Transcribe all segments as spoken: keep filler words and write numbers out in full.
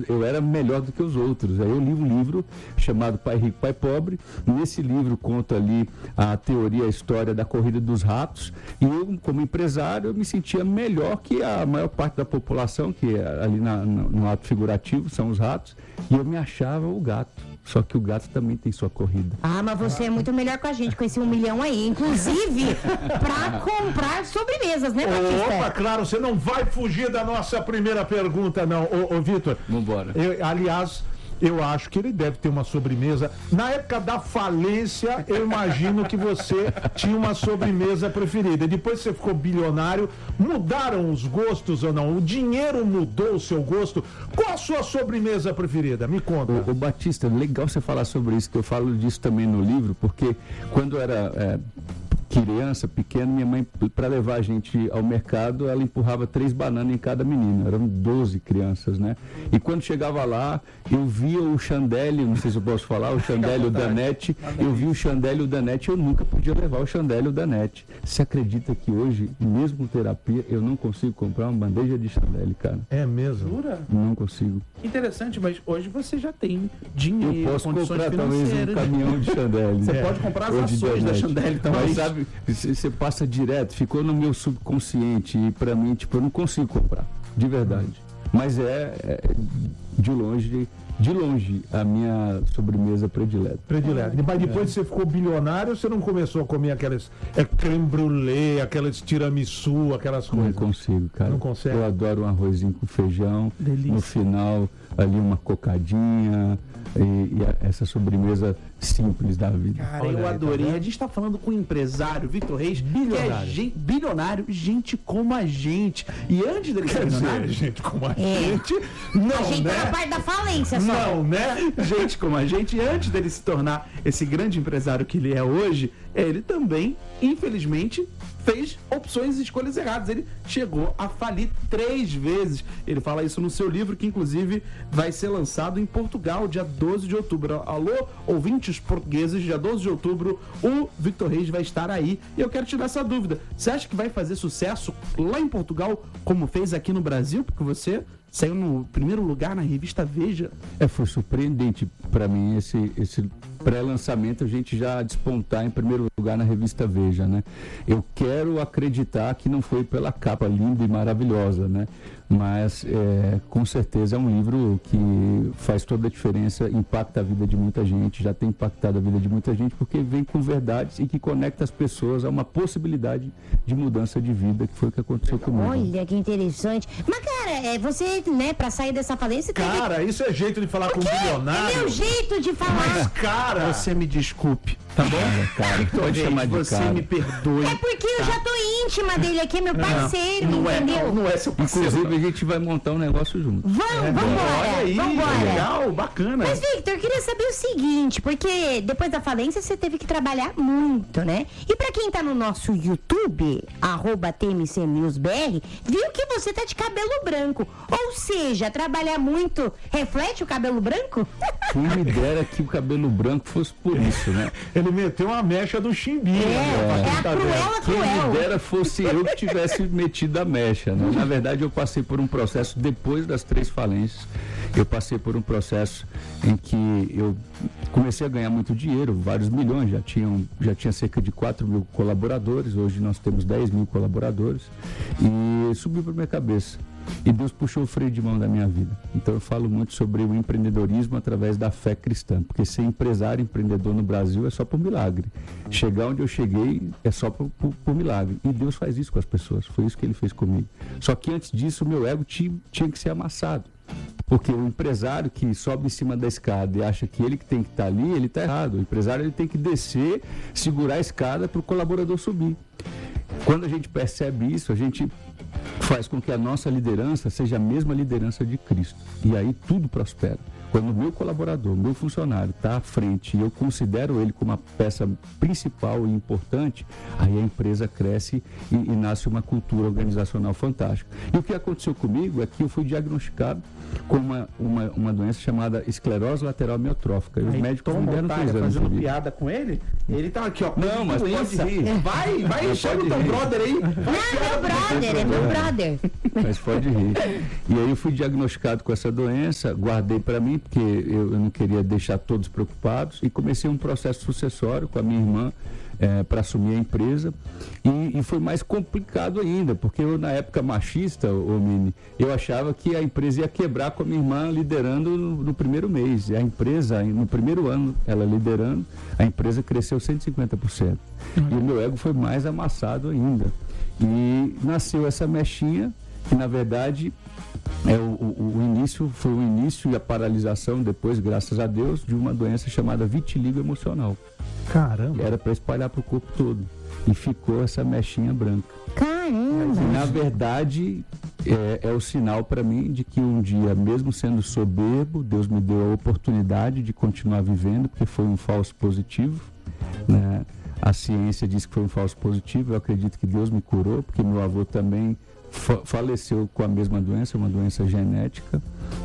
eu era melhor do que os outros. Aí eu li um livro chamado Pai Rico, Pai Pobre. Nesse livro conta ali a teoria, a história da corrida dos ratos. E eu, como empresário, eu me sentia melhor que a maior parte da população, que é ali na, no, no ato figurativo são os ratos. E eu me achava o gato. Só que o gato também tem sua corrida. Ah, mas você é muito melhor com a gente, com esse um milhão aí. Inclusive, pra comprar sobremesas, né, Batista? Opa, claro, você não vai fugir da nossa primeira pergunta, não. Ô, ô Vitor. Vambora. Eu, aliás, eu acho que ele deve ter uma sobremesa. Na época da falência, eu imagino que você tinha uma sobremesa preferida. Depois você ficou bilionário. Mudaram os gostos ou não? O dinheiro mudou o seu gosto? Qual a sua sobremesa preferida? Me conta. Ô, ô Batista, legal você falar sobre isso, que eu falo disso também no livro, porque quando eu era é, criança, pequeno, minha mãe, para levar a gente ao mercado, ela empurrava três bananas em cada menino. Eram doze crianças, né? E quando chegava lá, eu via o Chandelle, não sei se eu posso falar, o Chandelle e o Danete, eu vi o Chandelle e o Danete, eu nunca podia levar o Chandelle e o Danete. Você acredita que hoje, mesmo terapia, eu não consigo comprar uma bandeja de Chandelle, cara? É mesmo? Jura? Não consigo. Interessante, mas hoje você já tem dinheiro, Eu posso condições comprar talvez um caminhão de Chandelle. Você É. pode comprar as Ou de ações da Danete. Chandelle também. Mas sabe, você passa direto, ficou no meu subconsciente e pra mim, tipo, eu não consigo comprar, de verdade. Mas é, é de longe, de longe, a minha sobremesa predileta. Predileta. Mas depois que você ficou bilionário, você não começou a comer aquelas é, creme brulee, aquelas tiramisu, aquelas Não coisas? consigo, cara. Não consegue? Eu adoro um arrozinho com feijão. Delícia. No final, ali uma cocadinha e, e a- essa sobremesa simples da vida. Cara, Olha eu aí, tá adorei. vendo? A gente tá falando com o empresário Victor Reis, que é Bilionário. gente, bilionário, gente como a gente. E antes dele ser Quer dizer, bilionário, gente, como a É. gente, A não, gente tá na né? parte da falência só. Não, né? gente como a gente, antes dele se tornar esse grande empresário que ele é hoje, ele também, infelizmente, fez opções e escolhas erradas. Ele chegou a falir três vezes. Ele fala isso no seu livro, que inclusive vai ser lançado em Portugal, dia doze de outubro. Alô, ouvintes portugueses, dia doze de outubro, o Victor Reis vai estar aí. E eu quero tirar essa dúvida. Você acha que vai fazer sucesso lá em Portugal, como fez aqui no Brasil? Porque você saiu no primeiro lugar na revista Veja. É, foi surpreendente para mim esse, esse pré-lançamento, a gente já despontar em primeiro lugar na revista Veja, né? Eu quero acreditar que não foi pela capa linda e maravilhosa, né? Mas é, com certeza é um livro que faz toda a diferença, impacta a vida de muita gente, já tem impactado a vida de muita gente, porque vem com verdades e que conecta as pessoas a uma possibilidade de mudança de vida, que foi o que aconteceu comigo. Olha, que interessante. Mas, cara, é, você, né, pra sair dessa falência, teve... Cara, isso é jeito de falar com um É bilionário. meu jeito de falar. Mas, cara, Você me desculpe, tá bom? Cara, Victor pode Reis, chamar de você cara. me perdoe. É porque eu já tô íntima dele aqui, é meu parceiro, não é, entendeu? não, não é seu parceiro. Inclusive, a gente vai montar um negócio junto. Vamos, Olha vambora, aí, vambora. legal, bacana. Mas, Victor, eu queria saber o seguinte, porque depois da falência você teve que trabalhar muito, né? E pra quem tá no nosso YouTube, arroba T M C News B R, viu que você tá de cabelo branco. Ou seja, trabalhar muito reflete o cabelo branco? Quem me dera que o cabelo branco fosse por isso, né? ele meteu uma mecha do chimbinho. É, né? é a Tá vendo? cruela Quem me cruel. dera fosse eu que tivesse metido a mecha, né? Na verdade, eu passei por um processo, depois das três falências, eu passei por um processo em que eu comecei a ganhar muito dinheiro, vários milhões, já, tinham, já tinha cerca de quatro mil colaboradores, hoje nós temos dez mil colaboradores, e subiu para minha cabeça. E Deus puxou o freio de mão da minha vida. Então eu falo muito sobre o empreendedorismo através da fé cristã, porque ser empresário, empreendedor no Brasil é só por milagre. Chegar onde eu cheguei é só por, por, por milagre. E Deus faz isso com as pessoas, foi isso que Ele fez comigo. Só que antes disso o meu ego tinha, tinha que ser amassado. Porque o empresário que sobe em cima da escada e acha que ele que tem que estar ali, ele está errado. O empresário ele tem que descer, segurar a escada para o colaborador subir. Quando a gente percebe isso, a gente faz com que a nossa liderança seja a mesma liderança de Cristo. E aí tudo prospera. Quando o meu colaborador, o meu funcionário está à frente e eu considero ele como uma peça principal e importante, aí a empresa cresce e, e nasce uma cultura organizacional fantástica. E o que aconteceu comigo é que eu fui diagnosticado com uma, uma, uma doença chamada esclerose lateral amiotrófica. E os Aí, médicos me Tom deram três Montalha anos de fazendo vida. piada com ele, ele tá aqui, ó. Não, mas doença. pode rir. Vai, vai Não, enchendo o pode teu rir. brother aí. Não, é meu brother, é meu brother. Mas pode rir. E aí eu fui diagnosticado com essa doença, guardei para mim, porque eu, eu não queria deixar todos preocupados, e comecei um processo sucessório com a minha irmã é, para assumir a empresa. E, e foi mais complicado ainda, porque eu, na época machista, ô Mini, eu achava que a empresa ia quebrar com a minha irmã liderando no, no primeiro mês. E a empresa, no primeiro ano, ela liderando, a empresa cresceu cento e cinquenta por cento. Uhum. E o meu ego foi mais amassado ainda. E nasceu essa mechinha, que na verdade é o, o, o início, foi o início e a paralisação depois, graças a Deus, de uma doença chamada vitiligo emocional. Caramba! Era para espalhar para o corpo todo. E ficou essa mechinha branca. Caramba! E, na verdade, é, é o sinal para mim de que um dia, mesmo sendo soberbo, Deus me deu a oportunidade de continuar vivendo, porque foi um falso positivo, né? A ciência diz que foi um falso positivo, eu acredito que Deus me curou, porque meu avô também fa- faleceu com a mesma doença, uma doença genética,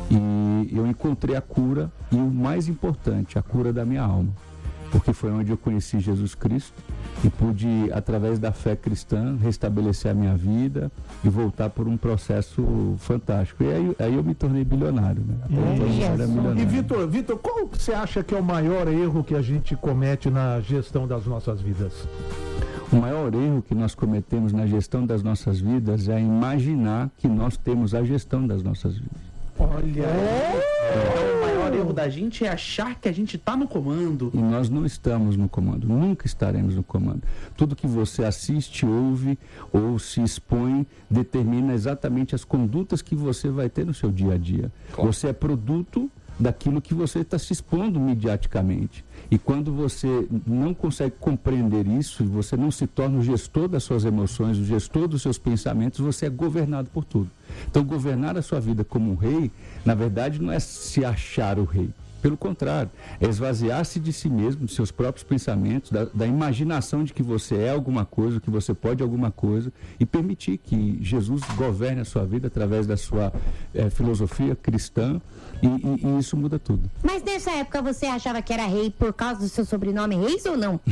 e eu encontrei a cura, e o mais importante, a cura da minha alma, porque foi onde eu conheci Jesus Cristo e pude, através da fé cristã, restabelecer a minha vida e voltar por um processo fantástico. E aí, aí eu me tornei bilionário, né? É, Então, eu era E milionário. Vitor, Vitor, qual que você acha que é o maior erro que a gente comete na gestão das nossas vidas? O maior erro que nós cometemos na gestão das nossas vidas é imaginar que nós temos a gestão das nossas vidas. Olha, então, o maior erro da gente é achar que a gente tá no comando. E nós não estamos no comando, nunca estaremos no comando. Tudo que você assiste, ouve ou se expõe determina exatamente as condutas que você vai ter no seu dia a dia. Você é produto daquilo que você está se expondo mediaticamente. E quando você não consegue compreender isso, e você não se torna o gestor das suas emoções, o gestor dos seus pensamentos, você é governado por tudo. Então, governar a sua vida como um rei, na verdade, não é se achar o rei. Pelo contrário, é esvaziar-se de si mesmo, de seus próprios pensamentos, da, da imaginação de que você é alguma coisa, que você pode alguma coisa, e permitir que Jesus governe a sua vida através da sua é, filosofia cristã, e, e, e isso muda tudo. Mas nessa época você achava que era rei por causa do seu sobrenome Reis ou não?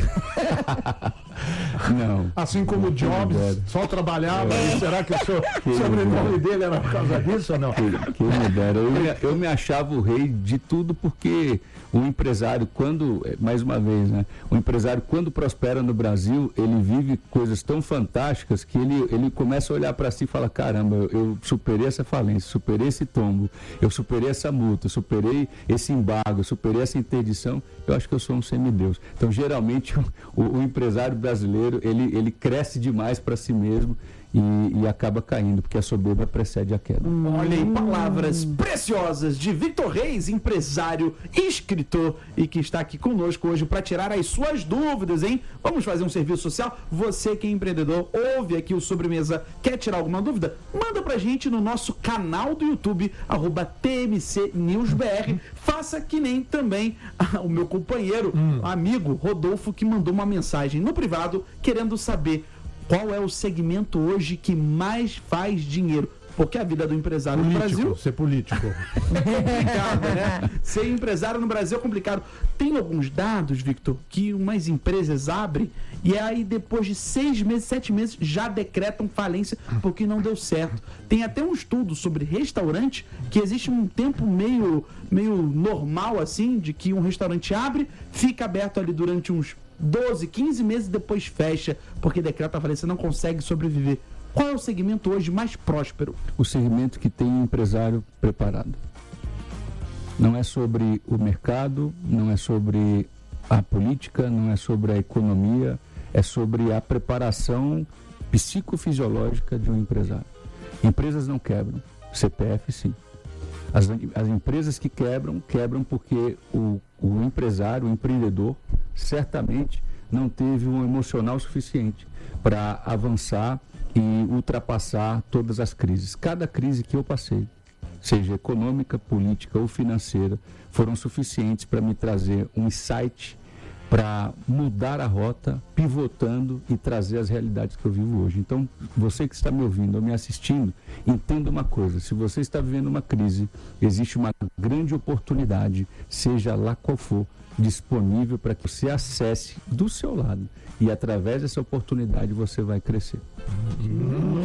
Não. Assim como o Jobs só trabalhava, É. e será que o seu sobrenome dele era por causa disso ou não? Que, que me dera. Eu, me- eu me achava o rei de tudo porque o empresário, quando, mais uma vez, né? O empresário, quando prospera no Brasil, ele vive coisas tão fantásticas que ele, ele começa a olhar para si e fala, caramba, eu, eu superei essa falência, superei esse tombo, eu superei essa multa, eu superei esse embargo, eu superei essa interdição, eu acho que eu sou um semideus. Então, geralmente, o, o, o empresário brasileiro, ele, ele cresce demais para si mesmo e, e acaba caindo, porque a soberba precede a queda. Olha aí, palavras preciosas de Vitor Reis, empresário, escritor e que está aqui conosco hoje para tirar as suas dúvidas, hein? Vamos fazer um serviço social? Você que é empreendedor, ouve aqui o Sobremesa, quer tirar alguma dúvida? Manda pra gente no nosso canal do YouTube, arroba T M C News B R. Faça que nem também ah, o meu companheiro, Hum. amigo Rodolfo, que mandou uma mensagem no privado querendo saber qual é o segmento hoje que mais faz dinheiro. Porque a vida do empresário no Político, Brasil ser político. é complicada, né? Ser empresário no Brasil é complicado. Tem alguns dados, Victor, que umas empresas abrem e aí depois de seis meses, sete meses, já decretam falência porque não deu certo. Tem até um estudo sobre restaurante que existe um tempo meio, meio normal, assim, de que um restaurante abre, fica aberto ali durante uns doze, quinze meses e depois fecha, porque decreta a falência, não consegue sobreviver. Qual é o segmento hoje mais próspero? O segmento que tem um empresário preparado. Não é sobre o mercado, não é sobre a política, não é sobre a economia, é sobre a preparação psicofisiológica de um empresário. Empresas não quebram, C P F sim. As, as empresas que quebram, quebram porque o, o empresário, o empreendedor, certamente não teve um emocional suficiente para avançar e ultrapassar todas as crises. Cada crise que eu passei, seja econômica, política ou financeira, foram suficientes para me trazer um insight para mudar a rota, pivotando e trazer as realidades que eu vivo hoje. Então, você que está me ouvindo ou me assistindo, entenda uma coisa: se você está vivendo uma crise, existe uma grande oportunidade, seja lá qual for, disponível para que você acesse do seu lado. E através dessa oportunidade você vai crescer. Hum,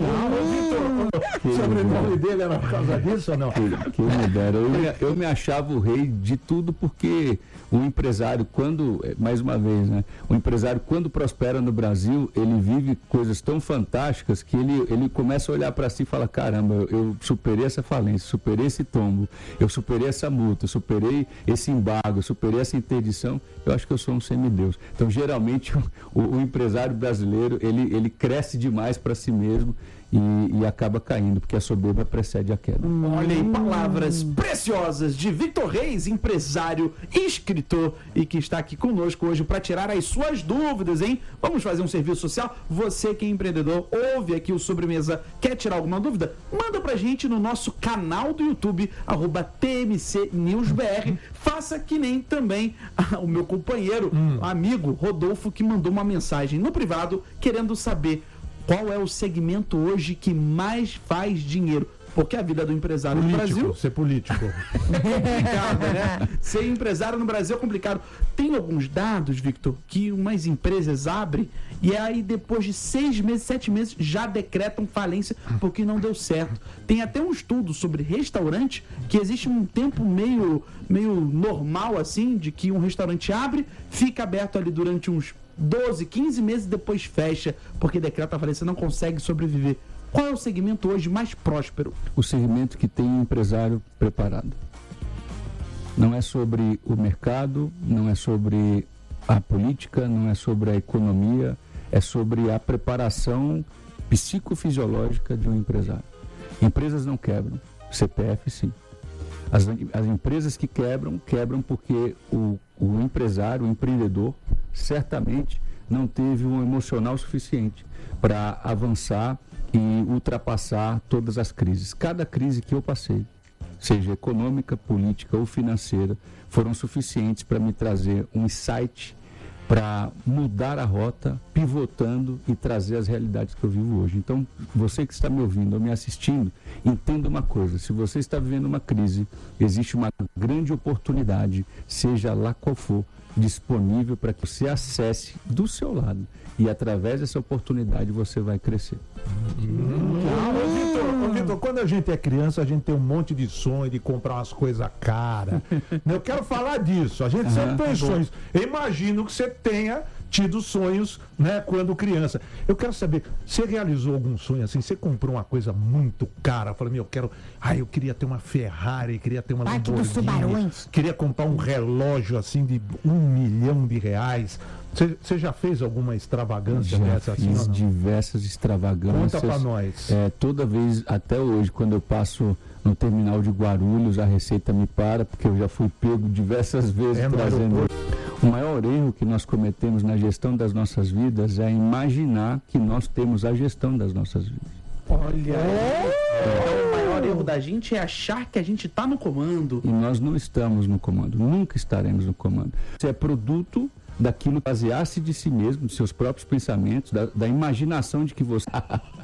o sobrenome dele era por causa disso ou não? Que, que me dera. Eu, me- eu me achava o rei de tudo, porque o empresário, quando, mais uma vez, né? O empresário, quando prospera no Brasil, ele vive coisas tão fantásticas que ele, ele começa a olhar para si e fala: caramba, eu, eu superei essa falência, superei esse tombo, eu superei essa multa, eu superei esse embargo, eu superei essa interdição. Eu acho que eu sou um semideus. Então, geralmente, o, o empresário brasileiro, ele, ele cresce demais para si mesmo e, e acaba caindo, porque a soberba precede a queda. Olha aí, palavras preciosas de Victor Reis, empresário, escritor, e que está aqui conosco hoje para tirar as suas dúvidas, hein? Vamos fazer um serviço social? Você que é empreendedor, ouve aqui o Sobremesa, quer tirar alguma dúvida? Manda pra gente no nosso canal do YouTube, arroba T M C News B R. Faça que nem também ah, o meu companheiro, hum. amigo Rodolfo, que mandou uma mensagem no privado querendo saber qual é o segmento hoje que mais faz dinheiro. Porque a vida do empresário político, no Brasil... ser político. É complicado, né? Ser empresário no Brasil é complicado. Tem alguns dados, Victor, que umas empresas abrem e aí depois de seis meses, sete meses, já decretam falência porque não deu certo. Tem até um estudo sobre restaurante que existe um tempo meio, meio normal, assim, de que um restaurante abre, fica aberto ali durante uns doze, quinze meses e depois fecha, porque decreta a falência, não consegue sobreviver. Qual é o segmento hoje mais próspero? O segmento que tem um empresário preparado. Não é sobre o mercado, não é sobre a política, não é sobre a economia, é sobre a preparação psicofisiológica de um empresário. Empresas não quebram, C P F sim. As, as empresas que quebram, quebram porque o, o empresário, o empreendedor, certamente não teve um emocional suficiente para avançar e ultrapassar todas as crises. Cada crise que eu passei, seja econômica, política ou financeira, foram suficientes para me trazer um insight para mudar a rota, pivotando e trazer as realidades que eu vivo hoje. Então, você que está me ouvindo ou me assistindo, entenda uma coisa: se você está vivendo uma crise, existe uma grande oportunidade, seja lá qual for, disponível para que você acesse do seu lado. E através dessa oportunidade você vai crescer. Hum, ô, Vitor, ô, Vitor, quando a gente é criança, a gente tem um monte de sonho de comprar umas coisas caras. Eu quero falar disso. A gente sempre Aham, tem tá sonhos. Eu imagino que você tenha tido sonhos, né, quando criança. Eu quero saber, você realizou algum sonho assim? Você comprou uma coisa muito cara? Falei, meu, eu quero... Ah, eu queria ter uma Ferrari, queria ter uma Parque dos Lamborghini. Tubarões. Queria comprar um relógio assim de um milhão de reais. Você já fez alguma extravagância Já dessa assim, fiz ou não? diversas extravagâncias. Conta pra nós. É, toda vez, até hoje, quando eu passo no terminal de Guarulhos, a Receita me para, porque eu já fui pego diversas vezes É, no trazendo. aeroporto. O maior erro que nós cometemos na gestão das nossas vidas é imaginar que nós temos a gestão das nossas vidas. Olha, então o maior erro da gente é achar que a gente está no comando. E nós não estamos no comando, nunca estaremos no comando. Isso é produto daquilo que basear-se de si mesmo, de seus próprios pensamentos, da, da imaginação de que você...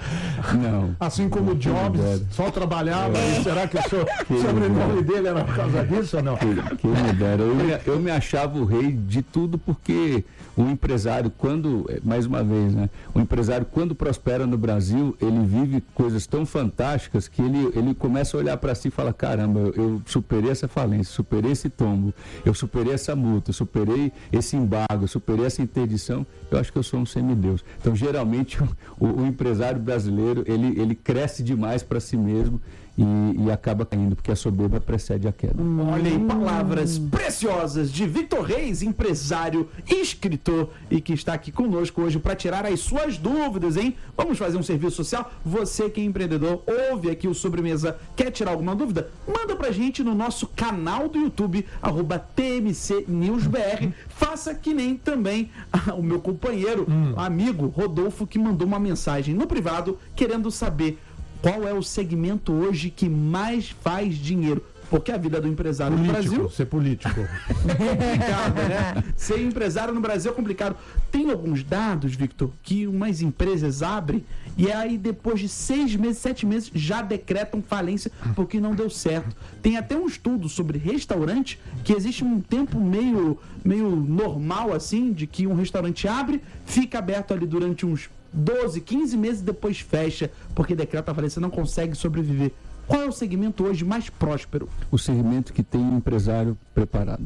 Não. Assim como o Jobs, só trabalhava. É. E será que o seu Que sobrenome me dele era por causa disso ou não? Que, que me dera. Eu, me- eu me achava o rei de tudo, porque o empresário, quando, mais uma vez, né? O empresário, quando prospera no Brasil, ele vive coisas tão fantásticas que ele, ele começa a olhar para si e fala: caramba, eu, eu superei essa falência, superei esse tombo, eu superei essa multa, eu superei esse embargo, eu superei essa interdição. Eu acho que eu sou um semideus. Então, geralmente, o, o empresário brasileiro, ele, ele cresce demais para si mesmo e, e acaba caindo, porque a soberba precede a queda. Olha aí, palavras preciosas de Victor Reis, empresário, escritor, e que está aqui conosco hoje para tirar as suas dúvidas, hein? Vamos fazer um serviço social? Você que é empreendedor, ouve aqui o Sobremesa, quer tirar alguma dúvida? Manda pra gente no nosso canal do YouTube, arroba T M C News B R. Faça que nem também ah, o meu companheiro, Hum. amigo Rodolfo, que mandou uma mensagem no privado querendo saber qual é o segmento hoje que mais faz dinheiro? Porque a vida do empresário político, no Brasil... ser político. É complicado, né? Ser empresário no Brasil é complicado. Tem alguns dados, Victor, que umas empresas abrem e aí depois de seis meses, sete meses, já decretam falência porque não deu certo. Tem até um estudo sobre restaurante que existe um tempo meio, meio normal, assim, de que um restaurante abre, fica aberto ali durante uns doze, quinze meses e depois fecha, porque decreta a falência, não consegue sobreviver. Qual é o segmento hoje mais próspero? O segmento que tem um empresário preparado.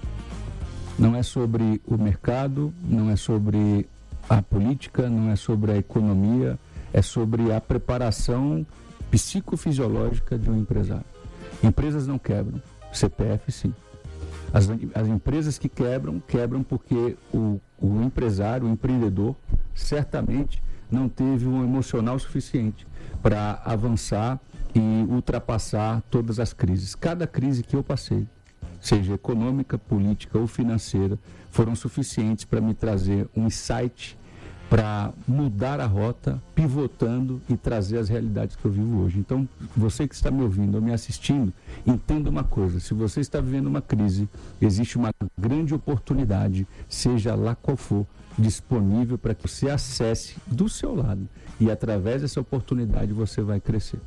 Não é sobre o mercado, não é sobre a política, não é sobre a economia, é sobre a preparação psicofisiológica de um empresário. Empresas não quebram, C P F sim. As, as empresas que quebram, quebram porque o, o empresário, o empreendedor, certamente não teve um emocional suficiente para avançar e ultrapassar todas as crises. Cada crise que eu passei, seja econômica, política ou financeira, foram suficientes para me trazer um insight para mudar a rota, pivotando e trazer as realidades que eu vivo hoje. Então, você que está me ouvindo ou me assistindo, entenda uma coisa: se você está vivendo uma crise, existe uma grande oportunidade, seja lá qual for, disponível para que você acesse do seu lado. E através dessa oportunidade você vai crescer.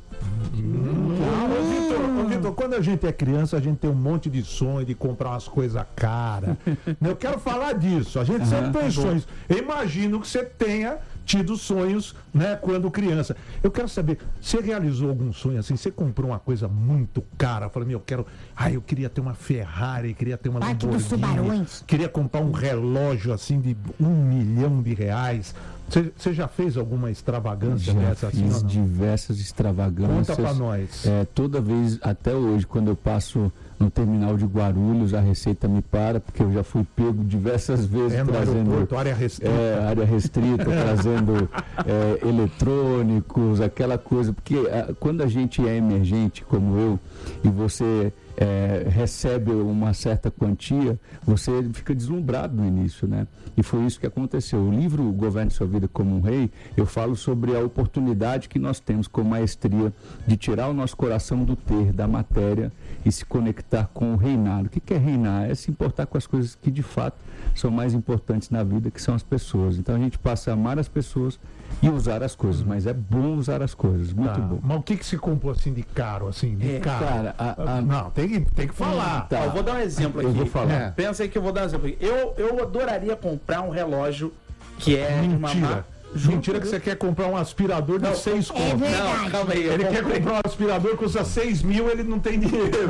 Hum, ô, Vitor, ô, Vitor, quando a gente é criança, a gente tem um monte de sonho de comprar umas coisas caras. Eu quero falar disso. A gente sempre tem sonhos. Eu imagino que você tenha tido sonhos, né, quando criança. Eu quero saber, você realizou algum sonho assim? Você comprou uma coisa muito cara? Falei, meu, eu quero... Ah, eu queria ter uma Ferrari, queria ter uma Parque dos Lamborghini. Tubarões. Queria comprar um relógio assim de um milhão de reais. Você já fez alguma extravagância Já dessa assim? fiz Ou não? diversas extravagâncias. Conta pra nós. É, toda vez, até hoje, quando eu passo no terminal de Guarulhos, a Receita me para, porque eu já fui pego diversas vezes É no trazendo aeroporto, área restrita. É, área restrita, trazendo é, eletrônicos, aquela coisa, porque a, quando a gente é emergente, como eu, e você é, recebe uma certa quantia, você fica deslumbrado no início, né? E foi isso que aconteceu. O livro Governe Sua Vida como um Rei, eu falo sobre a oportunidade que nós temos com maestria de tirar o nosso coração do ter, da matéria, e se conectar com o reinado. O que que é reinar? É se importar com as coisas que de fato são mais importantes na vida, que são as pessoas. Então a gente passa a amar as pessoas e usar as coisas, mas é bom usar as coisas, muito Tá. bom. Mas o que que se comprou assim de caro, assim, de É, caro? cara, a- a- Não, tem que, tem que falar. Tá. Ó, eu vou dar um exemplo aqui. Eu vou falar. É. Pensa aí que eu vou dar um exemplo aqui. Eu, eu adoraria comprar um relógio que é de uma Mentira. marca- Mentira que você quer comprar um aspirador de Não, seis é contos. verdade. Não, calma aí. Eu, Ele quer comprei- comprar um aspirador que custa seis mil, ele não tem dinheiro.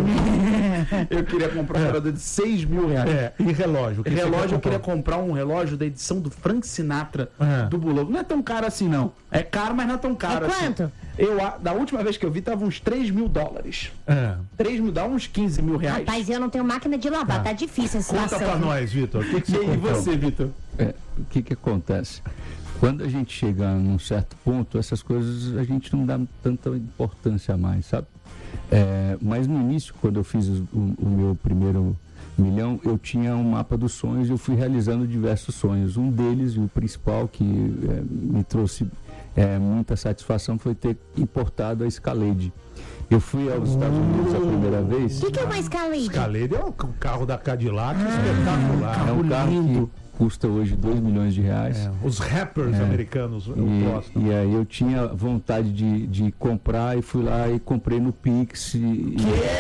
eu queria comprar um aspirador de seis mil reais. É, e relógio? O que você relógio, quer eu queria comprar? comprar um relógio da edição do Frank Sinatra É. do Bullock. Não é tão caro assim, não. É caro, mas não é tão caro É assim. quanto? Eu, a- da última vez que eu vi, tava uns três mil dólares. É. três mil dá uns quinze mil reais. Rapaz, eu não tenho máquina de lavar, tá difícil a Conta situação. pra nós, Vitor. O que, que E você aí, comprou? você, Vitor? É, o que que acontece? Quando a gente chega num certo ponto, essas coisas a gente não dá tanta importância mais, sabe? É, mas no início, quando eu fiz o, o meu primeiro milhão, eu tinha um mapa dos sonhos e eu fui realizando diversos sonhos. Um deles, e o principal, que é, me trouxe é, muita satisfação, foi ter importado a Escalade. Eu fui aos Estados Unidos a primeira vez. O que, que é uma Escalade? Escalade é o carro da Cadillac, espetacular. É um carro que custa hoje dois milhões de reais. É, os rappers É. americanos eu E, gosto. e aí eu tinha vontade de, de comprar e fui lá e comprei no Pix. E, e-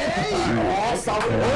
Nossa,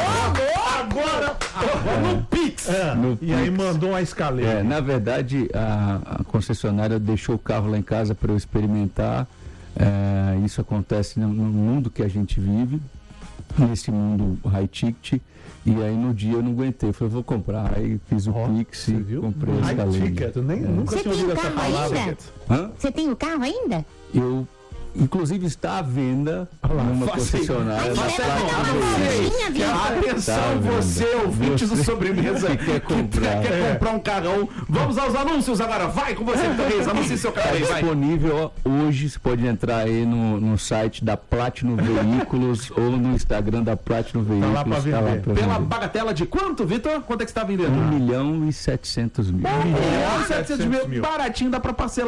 agora, agora no Pix. É, no e aí Pix. mandou uma escalade. é, na verdade, a, a concessionária deixou o carro lá em casa para eu experimentar. É, isso acontece no, no mundo que a gente vive, nesse mundo high ticket. E aí no dia eu não aguentei, falei, vou comprar. Aí fiz o Ó, Pix você e viu? comprei a High Escalade. ticket, nem, nunca Você tinha tem ouvido o essa carro palavra. ainda? Hã? Você tem o carro ainda? Eu, inclusive, está à venda lá, numa faça aí. concessionária. Ai, na você Platina vai dar uma Veículos. voltinha, Vitor. Atenção, Tá vendo? você, ouvinte do Você Sobremesa, que quer comprar. quer É. comprar um carrão. Vamos aos anúncios agora. Vai com você, Vitor Reis. Anuncie seu carro aí, Está vai. disponível hoje, você pode entrar aí no, no site da Platinum Veículos ou no Instagram da Platinum Veículos. lá pra vender. pra Pela vender. bagatela de quanto, Vitor? Quanto é que você está vendendo? Um milhão e setecentos mil. Um milhão e setecentos setecentos mil. mil. Baratinho, dá pra parcelar em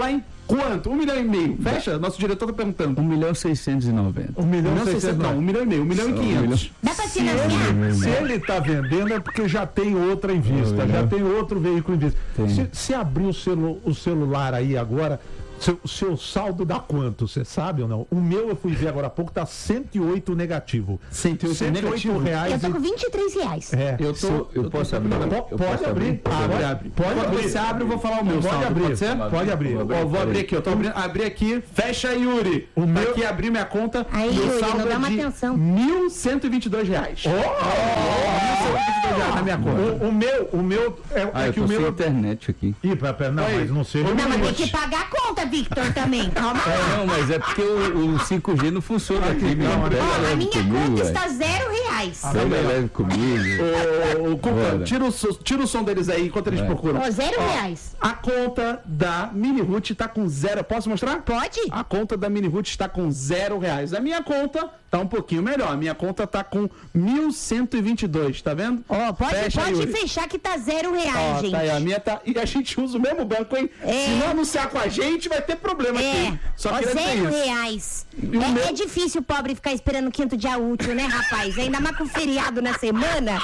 quanto? Um milhão e meio. Fecha? Nosso diretor tá perguntando. Um milhão seiscentos e noventa. Um milhão Não, seiscentos, não, um milhão e meio. Um milhão e quinhentos. Dá pra Se financiar? ele, se ele tá vendendo é porque já tem outra em vista, Oh, já né? tem outro veículo em vista. Tem. Se, se abrir o, celu, o celular aí agora, seu, seu saldo dá quanto? Você sabe ou não? O meu eu fui ver agora há pouco, tá cento e oito negativo. cento e oito negativo? reais. Eu tô e- com vinte e três reais. É. Eu Se tô. eu, eu posso abrir? Po- Eu Pode posso abrir. Pode Pode, abrir? pode Quando abrir. você abre, eu vou falar o meu. Pode saldo, abrir. Pode ser? Pode abrir. Vou Ó, vou abrir aqui, eu tô abrindo, abri aqui, fecha aí, Yuri. O Tá meu- aqui, abri minha conta. Aí, meu Yuri, saldo não dá é uma de atenção. mil cento e vinte e dois reais. Oh! mil cento e vinte e dois reais na minha conta. O, o meu, o meu é, Ah, é eu que tô o sem meu. internet aqui. Ih, pera, pera, não, Aí. mas não seja. Não, mas tem minute. que pagar a conta, Victor, também. Calma lá. É, não, mas é porque o, o cinco G não funciona aqui. Meu. não, Pega Ó, a leve minha comigo, conta velho. está zero reais. Pega leve comigo. Ô, ô, Cuca, Bora. tira o, so- tira o som deles aí enquanto eles É. procuram. Ó, zero Ó, reais. A conta da Mini Root tá com zero. Posso mostrar? Pode? A conta da Mini Root está com zero reais. A minha conta tá um pouquinho melhor. A minha conta tá com mil cento e vinte e dois, tá vendo? Ó, pode, Fecha aí, pode Yuri. fechar que tá zero reais, Ó, gente. tá aí, a minha tá. E a gente usa o mesmo banco, hein? É. Se não anunciar com a gente, vai ter problema É, aqui. Só ó, queria dizer zero isso. reais. o É, meu- é difícil o pobre ficar esperando o quinto dia útil, né, rapaz? Ainda mais com feriado na semana.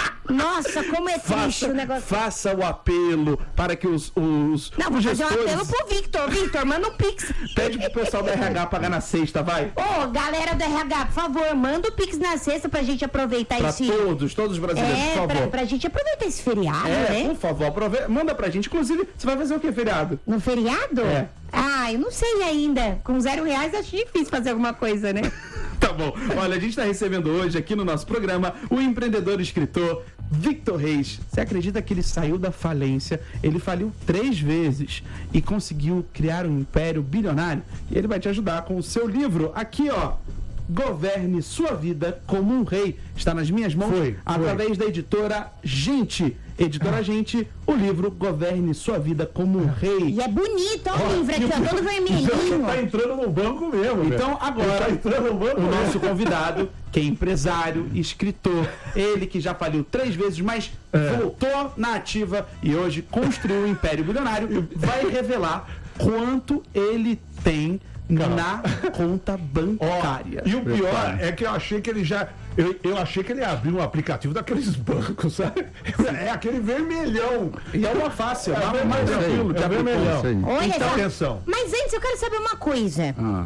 Nossa, como é triste Faça, o negócio. faça o apelo para que os, os, Não, vou os fazer um gestores... apelo pro Victor. Victor, manda um pix. Pede pro pessoal da R H pagar na sexta, vai. Ô, galera do R H, por favor, manda o pix na sexta pra gente aproveitar Pra esse... todos, todos os brasileiros, É, por pra, favor. pra gente aproveitar esse feriado, É, né? por favor, aprove... manda pra gente. Inclusive, você vai fazer o que, feriado? No feriado? É. Ah, eu não sei ainda. Com zero reais acho difícil fazer alguma coisa, né? Tá bom. Olha, a gente está recebendo hoje aqui no nosso programa o empreendedor e escritor Victor Reis. Você acredita que ele saiu da falência? Ele faliu três vezes e conseguiu criar um império bilionário. E ele vai te ajudar com o seu livro aqui, ó. Governe Sua Vida como um Rei. Está nas minhas mãos Foi, foi. através da editora Gente. Editora Gente, o livro Governe Sua Vida como um Rei. E é bonito, ó o livro aqui, ó, todo Então, vermelhinho. tá entrando no banco mesmo. Então, velho. agora, Tá entrando no banco o mesmo. nosso convidado, que é empresário, escritor, ele que já faliu três vezes, mas É. voltou na ativa e hoje construiu um império bilionário, vai revelar quanto ele tem na conta Ó, bancária. e o pior Prepara. é que eu achei que ele já. Eu, eu achei que ele abriu um aplicativo daqueles bancos, sabe? É aquele vermelhão. E é uma fácil, É é mais vermelhão, tranquilo de é abrir vermelhão. Isso aí. Olha Então, só. atenção. Mas antes eu quero saber uma coisa. Ah,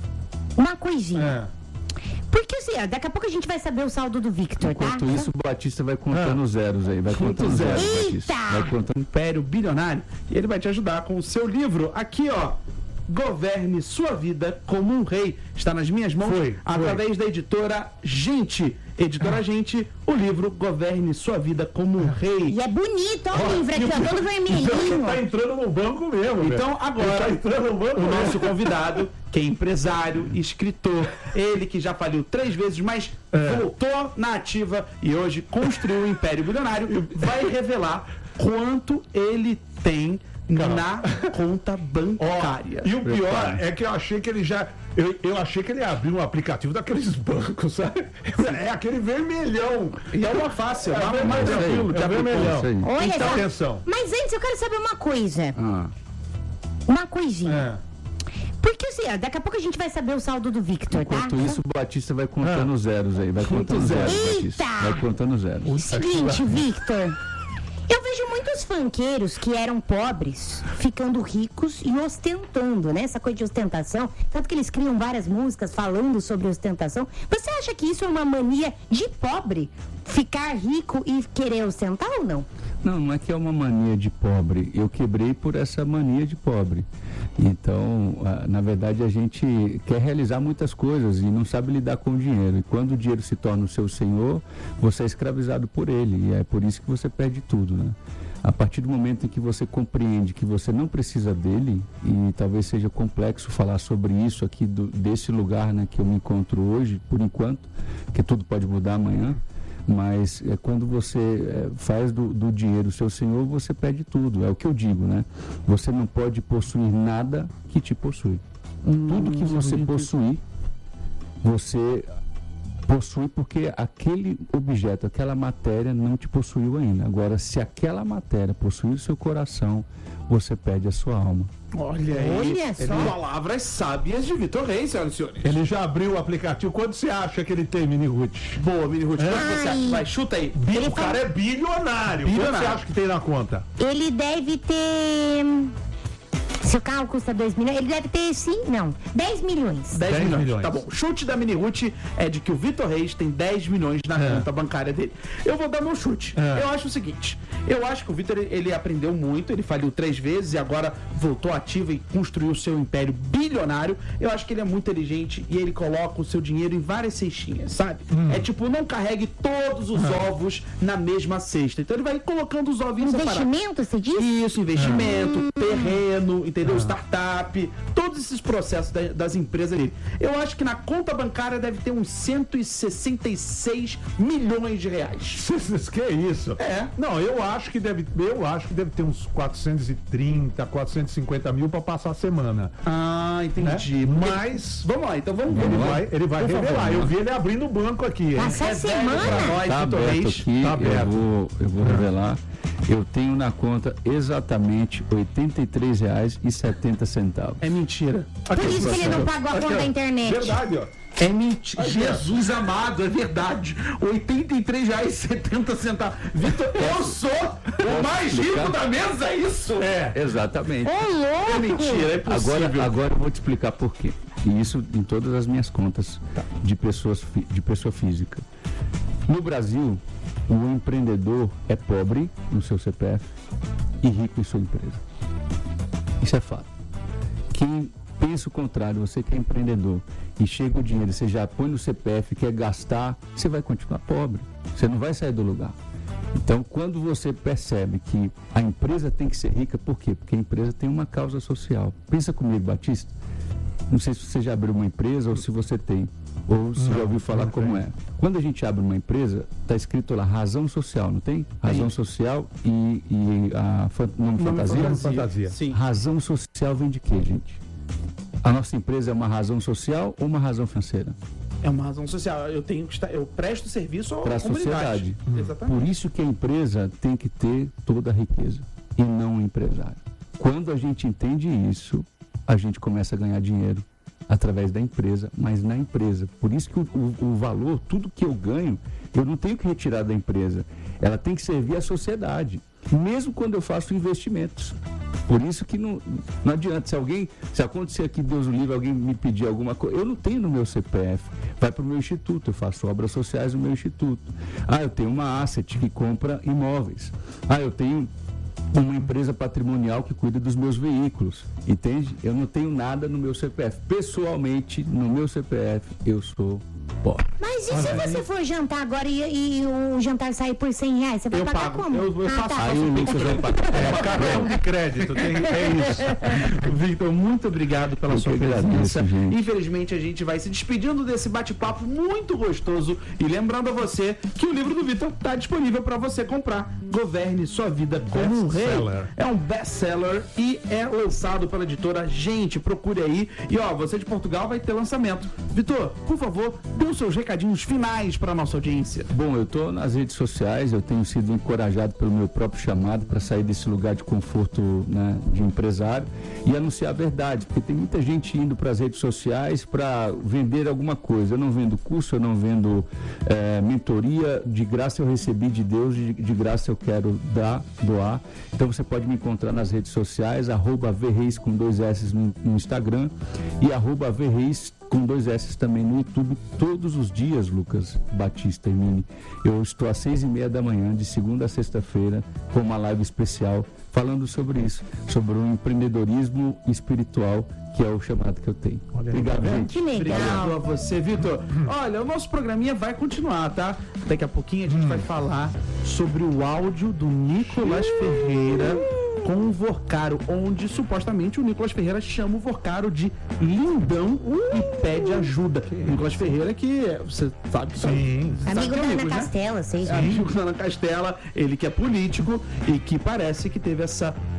Uma coisinha. É. Porque assim, ó, daqui a pouco a gente vai saber o saldo do Victor, tá? enquanto isso, o Batista vai contando Ah. os zeros aí. Vai contando os zero. zeros, Eita! Batista. Vai contando. Império Bilionário e ele vai te ajudar com o seu livro aqui, ó. Governe Sua Vida como um Rei. Está nas minhas mãos Foi, foi. através da editora Gente. Editora Gente, o livro Governe Sua Vida como um Rei. E é bonito, ó o livro aqui, ó, todo Então, vermelhinho. tá entrando no banco mesmo. Então, velho. agora, Tá entrando no banco o mesmo. nosso convidado, que é empresário, escritor, ele que já faliu três vezes, mas É. voltou na ativa e hoje construiu um império bilionário, vai revelar quanto ele tem na conta Ó, bancária. e o pior Prepara. é que eu achei que ele já. Eu, eu achei que ele abriu um aplicativo daqueles bancos, sabe? É aquele vermelhão. E é uma fácil, É é mais vermelhão, tranquilo de é abrir vermelhão. Isso aí. Olha Então, só. atenção. Mas antes eu quero saber uma coisa. Ah, Uma coisinha. É. Porque assim, ó, daqui a pouco a gente vai saber o saldo do Victor, tá? enquanto isso, o Batista vai contando Ah. os zeros aí. Vai contando os zeros. zeros, Batista. Eita! Vai contando os zeros. Seguinte, Victor. Eu vejo muitos funkeiros que eram pobres ficando ricos e ostentando, né? Essa coisa de ostentação. Tanto que eles criam várias músicas falando sobre ostentação. Você acha que isso é uma mania de pobre? Ficar rico e querer ostentar ou não? Não, não é que é uma mania de pobre. Eu quebrei por essa mania de pobre. Então, ah, na verdade, a gente quer realizar muitas coisas e não sabe lidar com o dinheiro. E quando o dinheiro se torna o seu senhor, você é escravizado por ele. E é por isso que você perde tudo, né? A partir do momento em que você compreende que você não precisa dele, e talvez seja complexo falar sobre isso aqui do, desse lugar, né, que eu me encontro hoje, por enquanto, que tudo pode mudar amanhã. Mas é, quando você é, faz do, do dinheiro o seu senhor, você perde tudo. É o que eu digo, né? Você não pode possuir nada que te possui. Tudo que você possuir, você Possui porque aquele objeto, aquela matéria não te possuiu ainda. Agora, se aquela matéria possuir o seu coração, você perde a sua alma. Olha aí. Olha só. Palavras sábias de Vitor Reis, senhoras e senhores. Ele já abriu o aplicativo. Quanto você acha que ele tem, Mini Ruth? Boa, Mini Ruth. Quanto você Ai. acha? Vai, chuta aí. Bi- O cara é bilionário. Quanto Bilionário. você acha que tem na conta? Ele deve ter. Se o carro custa dois milhões, ele deve ter sim, não, dez milhões. dez dez milhões. milhões. Tá bom. O chute da Mini Ruth é de que o Vitor Reis tem dez milhões na É. conta bancária dele. Eu vou dar meu chute. É. Eu acho o seguinte. Eu acho que o Vitor, ele aprendeu muito, ele faliu três vezes e agora voltou ativo e construiu o seu império bilionário. Eu acho que ele é muito inteligente e ele coloca o seu dinheiro em várias cestinhas, sabe? Hum. É tipo, não carregue todos os ovos na mesma cesta. Então ele vai colocando os ovinhos separados. Investimento, você diz? Isso, investimento, terreno, entendeu? Startup, todos esses processos da- das empresas dele. Eu acho que na conta bancária deve ter uns cento e sessenta e seis milhões de reais. Que isso? É. Não, eu acho que deve, eu acho que deve ter uns quatrocentos e trinta, quatrocentos e cinquenta mil para passar a semana. Ah, entendi. Né? Mas Vamos lá, então vamos ele vamos lá. vai, ele vai Por favor, revelar. Eu né? vi ele abrindo o banco aqui, hein? Passa a Revele semana? pra nós, Está Vitor aberto Reis. aqui, Tá aberto. eu vou, eu vou revelar. Eu tenho na conta exatamente oitenta e três reais e setenta centavos. É mentira. Por isso que ele não pagou a Aqui, conta ó. da internet. Verdade, ó. É mentira. Aqui, ó. Jesus amado, é verdade. oitenta e três reais e setenta centavos. Vitor, eu sou o mais rico explicar? da mesa, é isso? É. Exatamente. Ô, louco! É mentira, é possível. Agora, agora eu vou te explicar por quê. E isso em todas as minhas contas de, pessoas, fi- de pessoa física. No Brasil, o empreendedor é pobre no seu C P F e rico em sua empresa. Isso é fato. Quem pensa o contrário, você que é empreendedor e chega o dinheiro, você já põe no C P F, quer gastar, você vai continuar pobre. Você não vai sair do lugar. Então, quando você percebe que a empresa tem que ser rica, por quê? Porque a empresa tem uma causa social. Pensa comigo, Batista. Não sei se você já abriu uma empresa ou se você tem, ou se já ouviu falar não como tem. é. Quando a gente abre uma empresa, está escrito lá razão social, não tem? Razão social e, e a fan, nome fantasia? Nome fantasia. Sim. Razão social vem de quê, gente? A nossa empresa é uma razão social ou uma razão financeira? É uma razão social. Eu tenho que estar, eu presto serviço à Para a comunidade. sociedade. Exatamente. Por isso que a empresa tem que ter toda a riqueza e não o empresário. Quando a gente entende isso, a gente começa a ganhar dinheiro através da empresa, mas na empresa. Por isso que o, o, o valor, tudo que eu ganho, eu não tenho que retirar da empresa. Ela tem que servir à sociedade, mesmo quando eu faço investimentos. Por isso que não, não adianta. Se alguém, se acontecer aqui, Deus o livre, alguém me pedir alguma coisa, eu não tenho no meu C P F. Vai para o meu instituto, eu faço obras sociais no meu instituto. Ah, eu tenho uma asset que compra imóveis. Ah, eu tenho uma empresa patrimonial que cuida dos meus veículos, entende? Eu não tenho nada no meu C P F. Pessoalmente, no meu C P F, eu sou pobre. Mas e se você for jantar agora e, e o jantar sair por cem reais? Você vai Eu pagar pago. como? Eu- eu ah, faço- tá. Aí o Lucas vai pagar. É cartão de crédito, tem, é isso. Victor, muito obrigado pela Eu sua que presença. agradeço, gente. Infelizmente, a gente vai se despedindo desse bate-papo muito gostoso. E lembrando a você que o livro do Victor está disponível para você comprar. Governe sua vida como um rei. Best-seller. É um best-seller e é lançado pela editora Gente. Procure aí. E ó, você de Portugal vai ter lançamento. Victor, por favor, dê os seus recadinhos finais para nossa audiência. Bom, eu estou nas redes sociais, eu tenho sido encorajado pelo meu próprio chamado para sair desse lugar de conforto, né, de empresário e anunciar a verdade, porque tem muita gente indo para as redes sociais para vender alguma coisa. Eu não vendo curso, eu não vendo é, mentoria, de graça eu recebi de Deus, de, de graça eu quero dar, doar. Então você pode me encontrar nas redes sociais, arroba Verreis com dois S no, no Instagram e arroba Verreis com dois S também no YouTube, todos os dias, Lucas Batista e Mini. Eu estou às seis e meia da manhã, de segunda a sexta-feira, com uma live especial, falando sobre isso, sobre o empreendedorismo espiritual, que é o chamado que eu tenho. Olha aí, Obrigado, tá vendo? gente. Que legal. Obrigado a você, Vitor. Olha, o nosso programinha vai continuar, tá? Daqui a pouquinho a gente vai falar sobre o áudio do Nicolas Ferreira com o Vorcaro, onde supostamente o Nicolas Ferreira chama o Vorcaro de lindão e pede ajuda. O Nicolas Ferreira que é, você sabe que Sim. você sabe Amigo que é da Ana amigos, né? Castela, sei. É amigo da Ana Castela, ele que é político e que parece que teve essa troca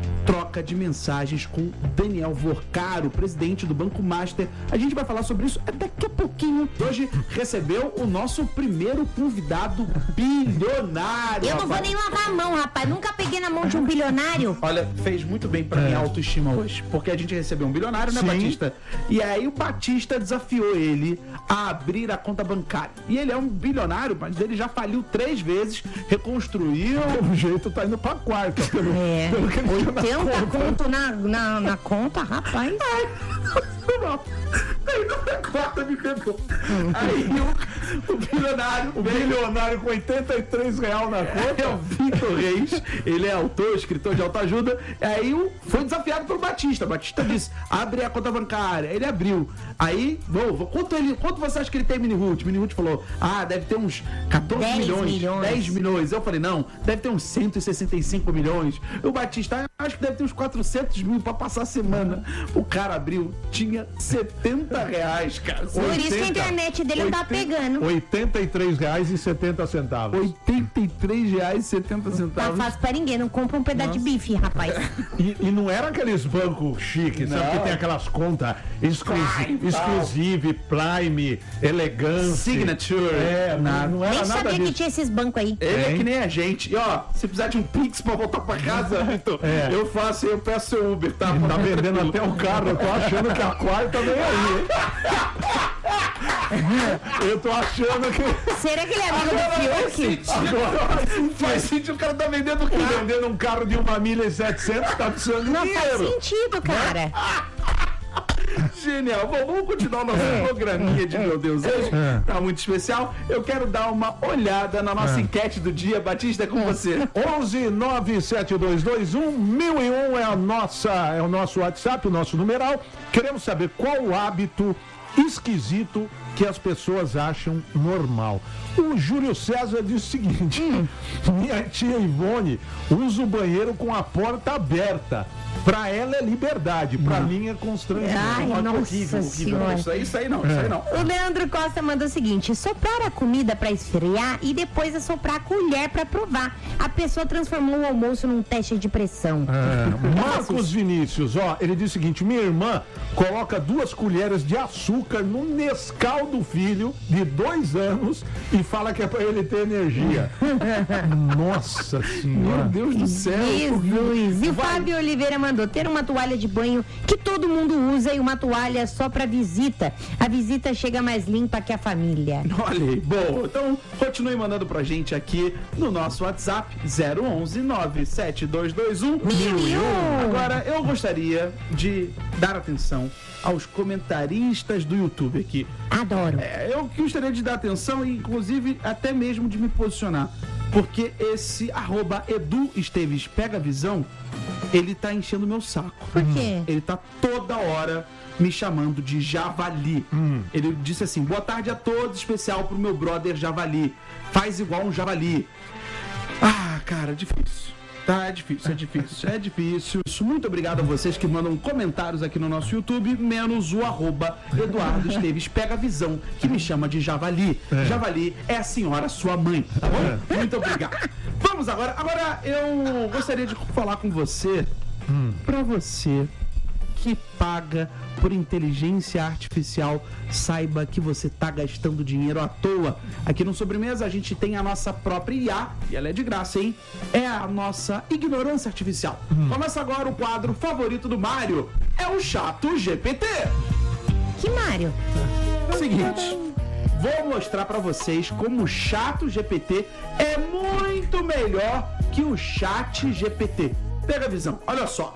troca de mensagens com Daniel Vorcaro, presidente do Banco Master. A gente vai falar sobre isso daqui a pouquinho. Hoje recebeu o nosso primeiro convidado bilionário. Eu não vou nem lavar a mão, rapaz. Nunca peguei na mão de um bilionário. Olha, fez muito bem pra minha autoestima hoje, porque a gente recebeu um bilionário, né, Sim. Batista? E aí o Batista desafiou ele a abrir a conta bancária. E ele é um bilionário, mas ele já faliu três vezes, reconstruiu. Pelo jeito tá indo pra quarta. Pelo, É, pelo que ele tinha na oitenta conta. conto na, na, na conta, rapaz. Não. Aí na quarta me pegou. Aí o, o bilionário, O bilionário com oitenta e três reais na é conta. o Vitor Reis, ele é autor, escritor de autoajuda. Aí o- foi desafiado pelo Batista. Batista disse: abre a conta bancária. Ele abriu. Aí, bom, quanto, ele, quanto você acha que ele tem, Mini Ruth? Mini Ruth falou: ah, deve ter uns catorze dez milhões, milhões. dez milhões. Eu falei: não, deve ter uns cento e sessenta e cinco milhões. O Batista, ah, acho que deve ter uns quatrocentos mil pra passar a semana. O cara abriu, tinha setenta reais, cara. Por isso que a internet dele não tá pegando. oitenta e três reais e setenta centavos. oitenta e três reais e setenta Tá centavos. fácil pra ninguém. Não compra um pedaço de bife, rapaz. E, e não era aqueles bancos chiques, sabe? Não. Que tem aquelas contas exclusi Prime, exclusive, Prime, Elegance. Signature. É, Nada. não, não era Nem nada sabia que disso. tinha esses bancos aí. Ele é Tem. que nem a gente. E ó, se precisar de um Pix pra voltar pra casa, Vitor, É. eu faço, eu peço seu Uber, tá? Tá vendendo até o carro, eu tô achando que a quarta vem aí, hein? Eu tô achando que. Será que ele é amigo do Fiuk? Agora Faz sentido, o cara tá vendendo o tá carro. vendendo um carro de uma milha e setecentos, tá precisando de Não faz dinheiro. sentido, cara. Genial. Bom, vamos continuar o nosso programinha de Meu Deus hoje. É. Tá muito especial. Eu quero dar uma olhada na nossa enquete do dia. Batista, é com você. onze nove sete dois dois um mil e um é a nossa, é o nosso WhatsApp, o nosso numeral. Queremos saber qual o hábito esquisito que as pessoas acham normal. O Júlio César diz o seguinte: minha tia Ivone usa o banheiro com a porta aberta. Pra ela é liberdade, pra mim é constrangimento. Ai, Olha, nossa horrível, horrível. senhora. Isso aí, isso aí não, isso aí não. O Leandro Costa mandou o seguinte: soprar a comida pra esfriar e depois assoprar a colher pra provar. A pessoa transformou o almoço num teste de pressão. É, Marcos Vinícius, ó, ele diz o seguinte: minha irmã coloca duas colheres de açúcar no Nescau do filho de dois anos e fala que é pra ele ter energia. Nossa senhora. Meu Deus do céu. Jesus! E o Vai. Fábio Oliveira mandou ter uma toalha de banho que todo mundo usa e uma toalha só pra visita. A visita chega mais limpa que a família. Olha aí, bom, então continue mandando pra gente aqui no nosso WhatsApp zero onze nove sete dois dois um mil e um. Agora eu gostaria de dar atenção aos comentaristas do YouTube aqui. Adoro. É, eu gostaria de dar atenção e inclusive até mesmo de me posicionar, porque esse arroba Edu Esteves Pega Visão, ele tá enchendo meu saco. Por quê? Ele tá toda hora me chamando de Javali. Ele disse assim: boa tarde a todos, especial pro meu brother Javali. Faz igual um javali. Ah, cara, difícil. Tá, é difícil, é difícil, é difícil. Muito obrigado a vocês que mandam comentários aqui no nosso YouTube, menos o arroba Eduardo Esteves Pega Visão, que me chama de Javali. Javali é a senhora sua mãe, tá bom? Muito obrigado. Vamos agora, agora eu gostaria de falar com você, pra você que paga por inteligência artificial, saiba que você tá gastando dinheiro à toa. Aqui no Sobremesa a gente tem a nossa própria I A, e ela é de graça, hein? É a nossa ignorância artificial. Começa agora o quadro favorito do Mário, é o Chato G P T. Que Mário? Seguinte, vou mostrar pra vocês como o Chato G P T é muito melhor que o Chat G P T. Pega a visão, olha só.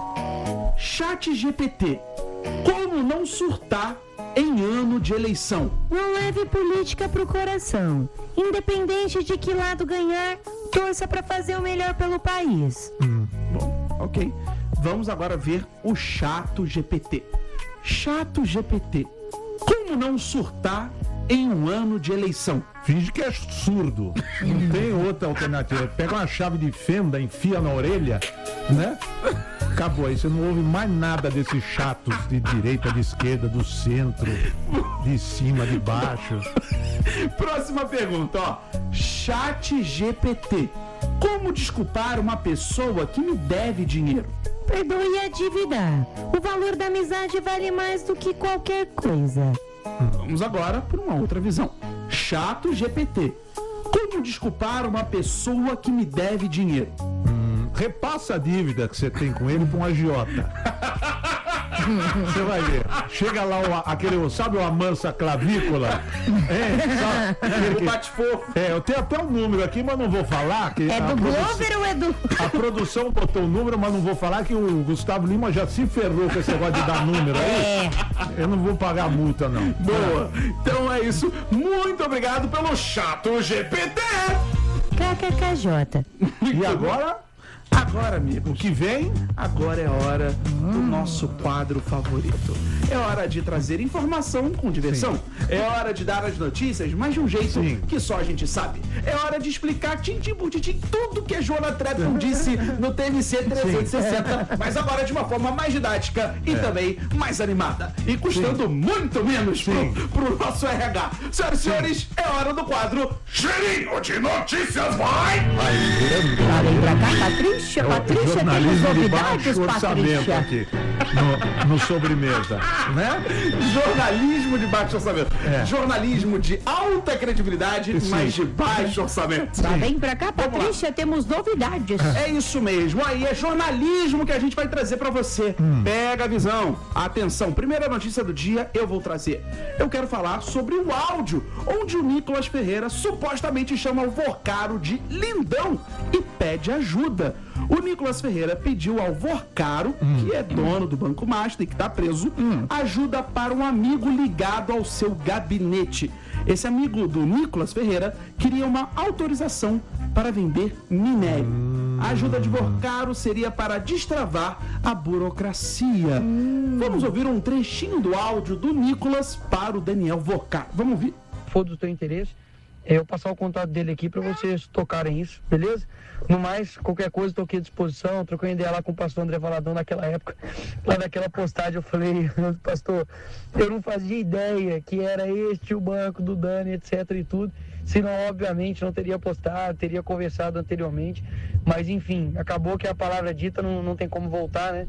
Chat G P T, como não surtar em ano de eleição? Não leve política pro coração. Independente de que lado ganhar, torça pra fazer o melhor pelo país. Bom, ok. Vamos agora ver o Chato G P T. Chato G P T, como não surtar em um ano de eleição? Finge que é surdo. Não tem outra alternativa. Pega uma chave de fenda, enfia na orelha, né? Acabou aí. Você não ouve mais nada desses chatos de direita, de esquerda, do centro, de cima, de baixo. Próxima pergunta, ó. Chat G P T, como desculpar uma pessoa que me deve dinheiro? Perdoe a dívida. O valor da amizade vale mais do que qualquer coisa. Vamos agora para uma outra visão. Chato G P T. Como desculpar uma pessoa que me deve dinheiro? Hum, repassa a dívida que você tem com ele para um agiota. Você vai ver. Chega lá o, aquele, sabe o Amansa Clavícola? É, sabe? Aquele O que- bate-fofo. É, eu tenho até um número aqui, mas não vou falar. Que É a do produção- Glover ou é do... A produção botou o número, mas não vou falar que o Gustavo Lima já se ferrou com esse negócio de dar número aí. É. Eu não vou pagar multa, não. Boa. Então é isso. Muito obrigado pelo Chato G P T. K K K J. E agora, Agora, amigo. o que vem? Agora é hora do nosso quadro favorito. É hora de trazer informação com diversão. É hora de dar as notícias, mas de um jeito Sim. que só a gente sabe. É hora de explicar tintim por tintim tudo que a Joana Trepton disse no T N C trezentos e sessenta, mas agora de uma forma mais didática e também mais animada. E custando muito menos pro, pro nosso R H. Senhoras e senhores, é hora do quadro Cheirinho de Notícias, vai! Tá, vem pra cá, Patrícia. Patrícia, temos Jornalismo de novidades, baixo orçamento Patrícia. aqui no, no sobremesa, né? Jornalismo de baixo orçamento. É. Jornalismo de alta credibilidade, Sim. mas de baixo orçamento. Tá, vem pra cá, Patrícia, temos novidades. É isso mesmo. Aí é jornalismo que a gente vai trazer pra você. Pega a visão. Atenção, primeira notícia do dia eu vou trazer. Eu quero falar sobre o áudio onde o Nicolas Ferreira supostamente chama o Vorcaro de lindão e pede ajuda. O Nicolas Ferreira pediu ao Vorcaro, que é dono do Banco Master e que tá preso, ajuda para um amigo ligado ao seu gabinete. Esse amigo do Nicolas Ferreira queria uma autorização para vender minério. A ajuda de Vorcaro seria para destravar a burocracia. Vamos ouvir um trechinho do áudio do Nicolas para o Daniel Vorcaro. Vamos ouvir? for do teu interesse, é eu passar o contato dele aqui para vocês tocarem isso, beleza? No mais, qualquer coisa, estou aqui à disposição. Troquei ideia lá com o pastor André Valadão naquela época. Lá naquela postagem eu falei, pastor, eu não fazia ideia que era este o banco do Dani, etc e tudo. Senão, obviamente, não teria postado, teria conversado anteriormente. Mas, enfim, acabou que a palavra dita não, não tem como voltar, né?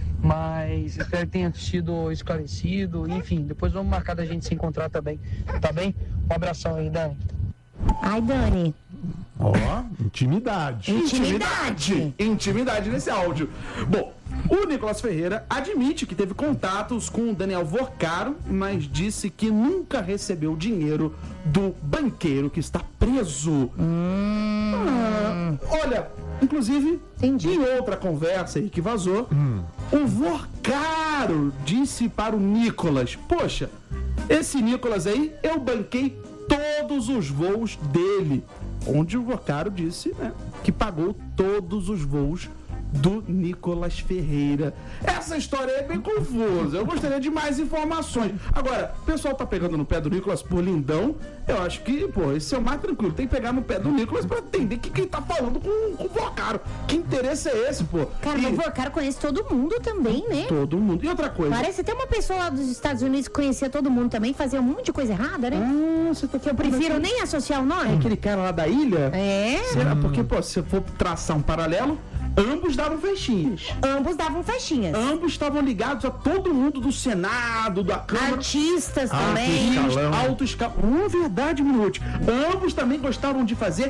Mas espero que tenha sido esclarecido. Enfim, depois vamos marcar da gente se encontrar também. Tá bem? Um abração aí, Dani. Ai, Dani. Ó, intimidade. Intimidade. Intimidade nesse áudio. Bom, o Nicolas Ferreira admite que teve contatos com o Daniel Vorcaro, mas disse que nunca recebeu dinheiro do banqueiro que está preso. Hum. Ah, olha, inclusive, Entendi. em outra conversa aí que vazou, o Vorcaro disse para o Nicolas: poxa, esse Nicolas aí, eu banquei todos os voos dele. Onde o Vorcaro disse, né, que pagou todos os voos do Nicolas Ferreira. Essa história é bem confusa. Eu gostaria de mais informações. Agora, o pessoal tá pegando no pé do Nicolas por lindão. Eu acho que, pô, esse é o mais tranquilo. Tem que pegar no pé do Nicolas pra entender que quem tá falando com, com o Vorcaro. Que interesse é esse, pô? Cara, E mas o Vorcaro conhece todo mundo também, né? todo mundo. E outra coisa. Parece até uma pessoa lá dos Estados Unidos que conhecia todo mundo também, fazia um monte de coisa errada, né? Ah, você tá Que eu prefiro nem associar o nome. aquele cara lá da ilha? É, Será? Porque, pô, se eu for traçar um paralelo, ambos davam festinhas. ambos davam festinhas. Ambos estavam ligados a todo mundo do Senado, da Câmara. Artistas Ah, também. artista. Escalão. Alto escalão. Uma verdade, Minute. Ambos também gostavam de fazer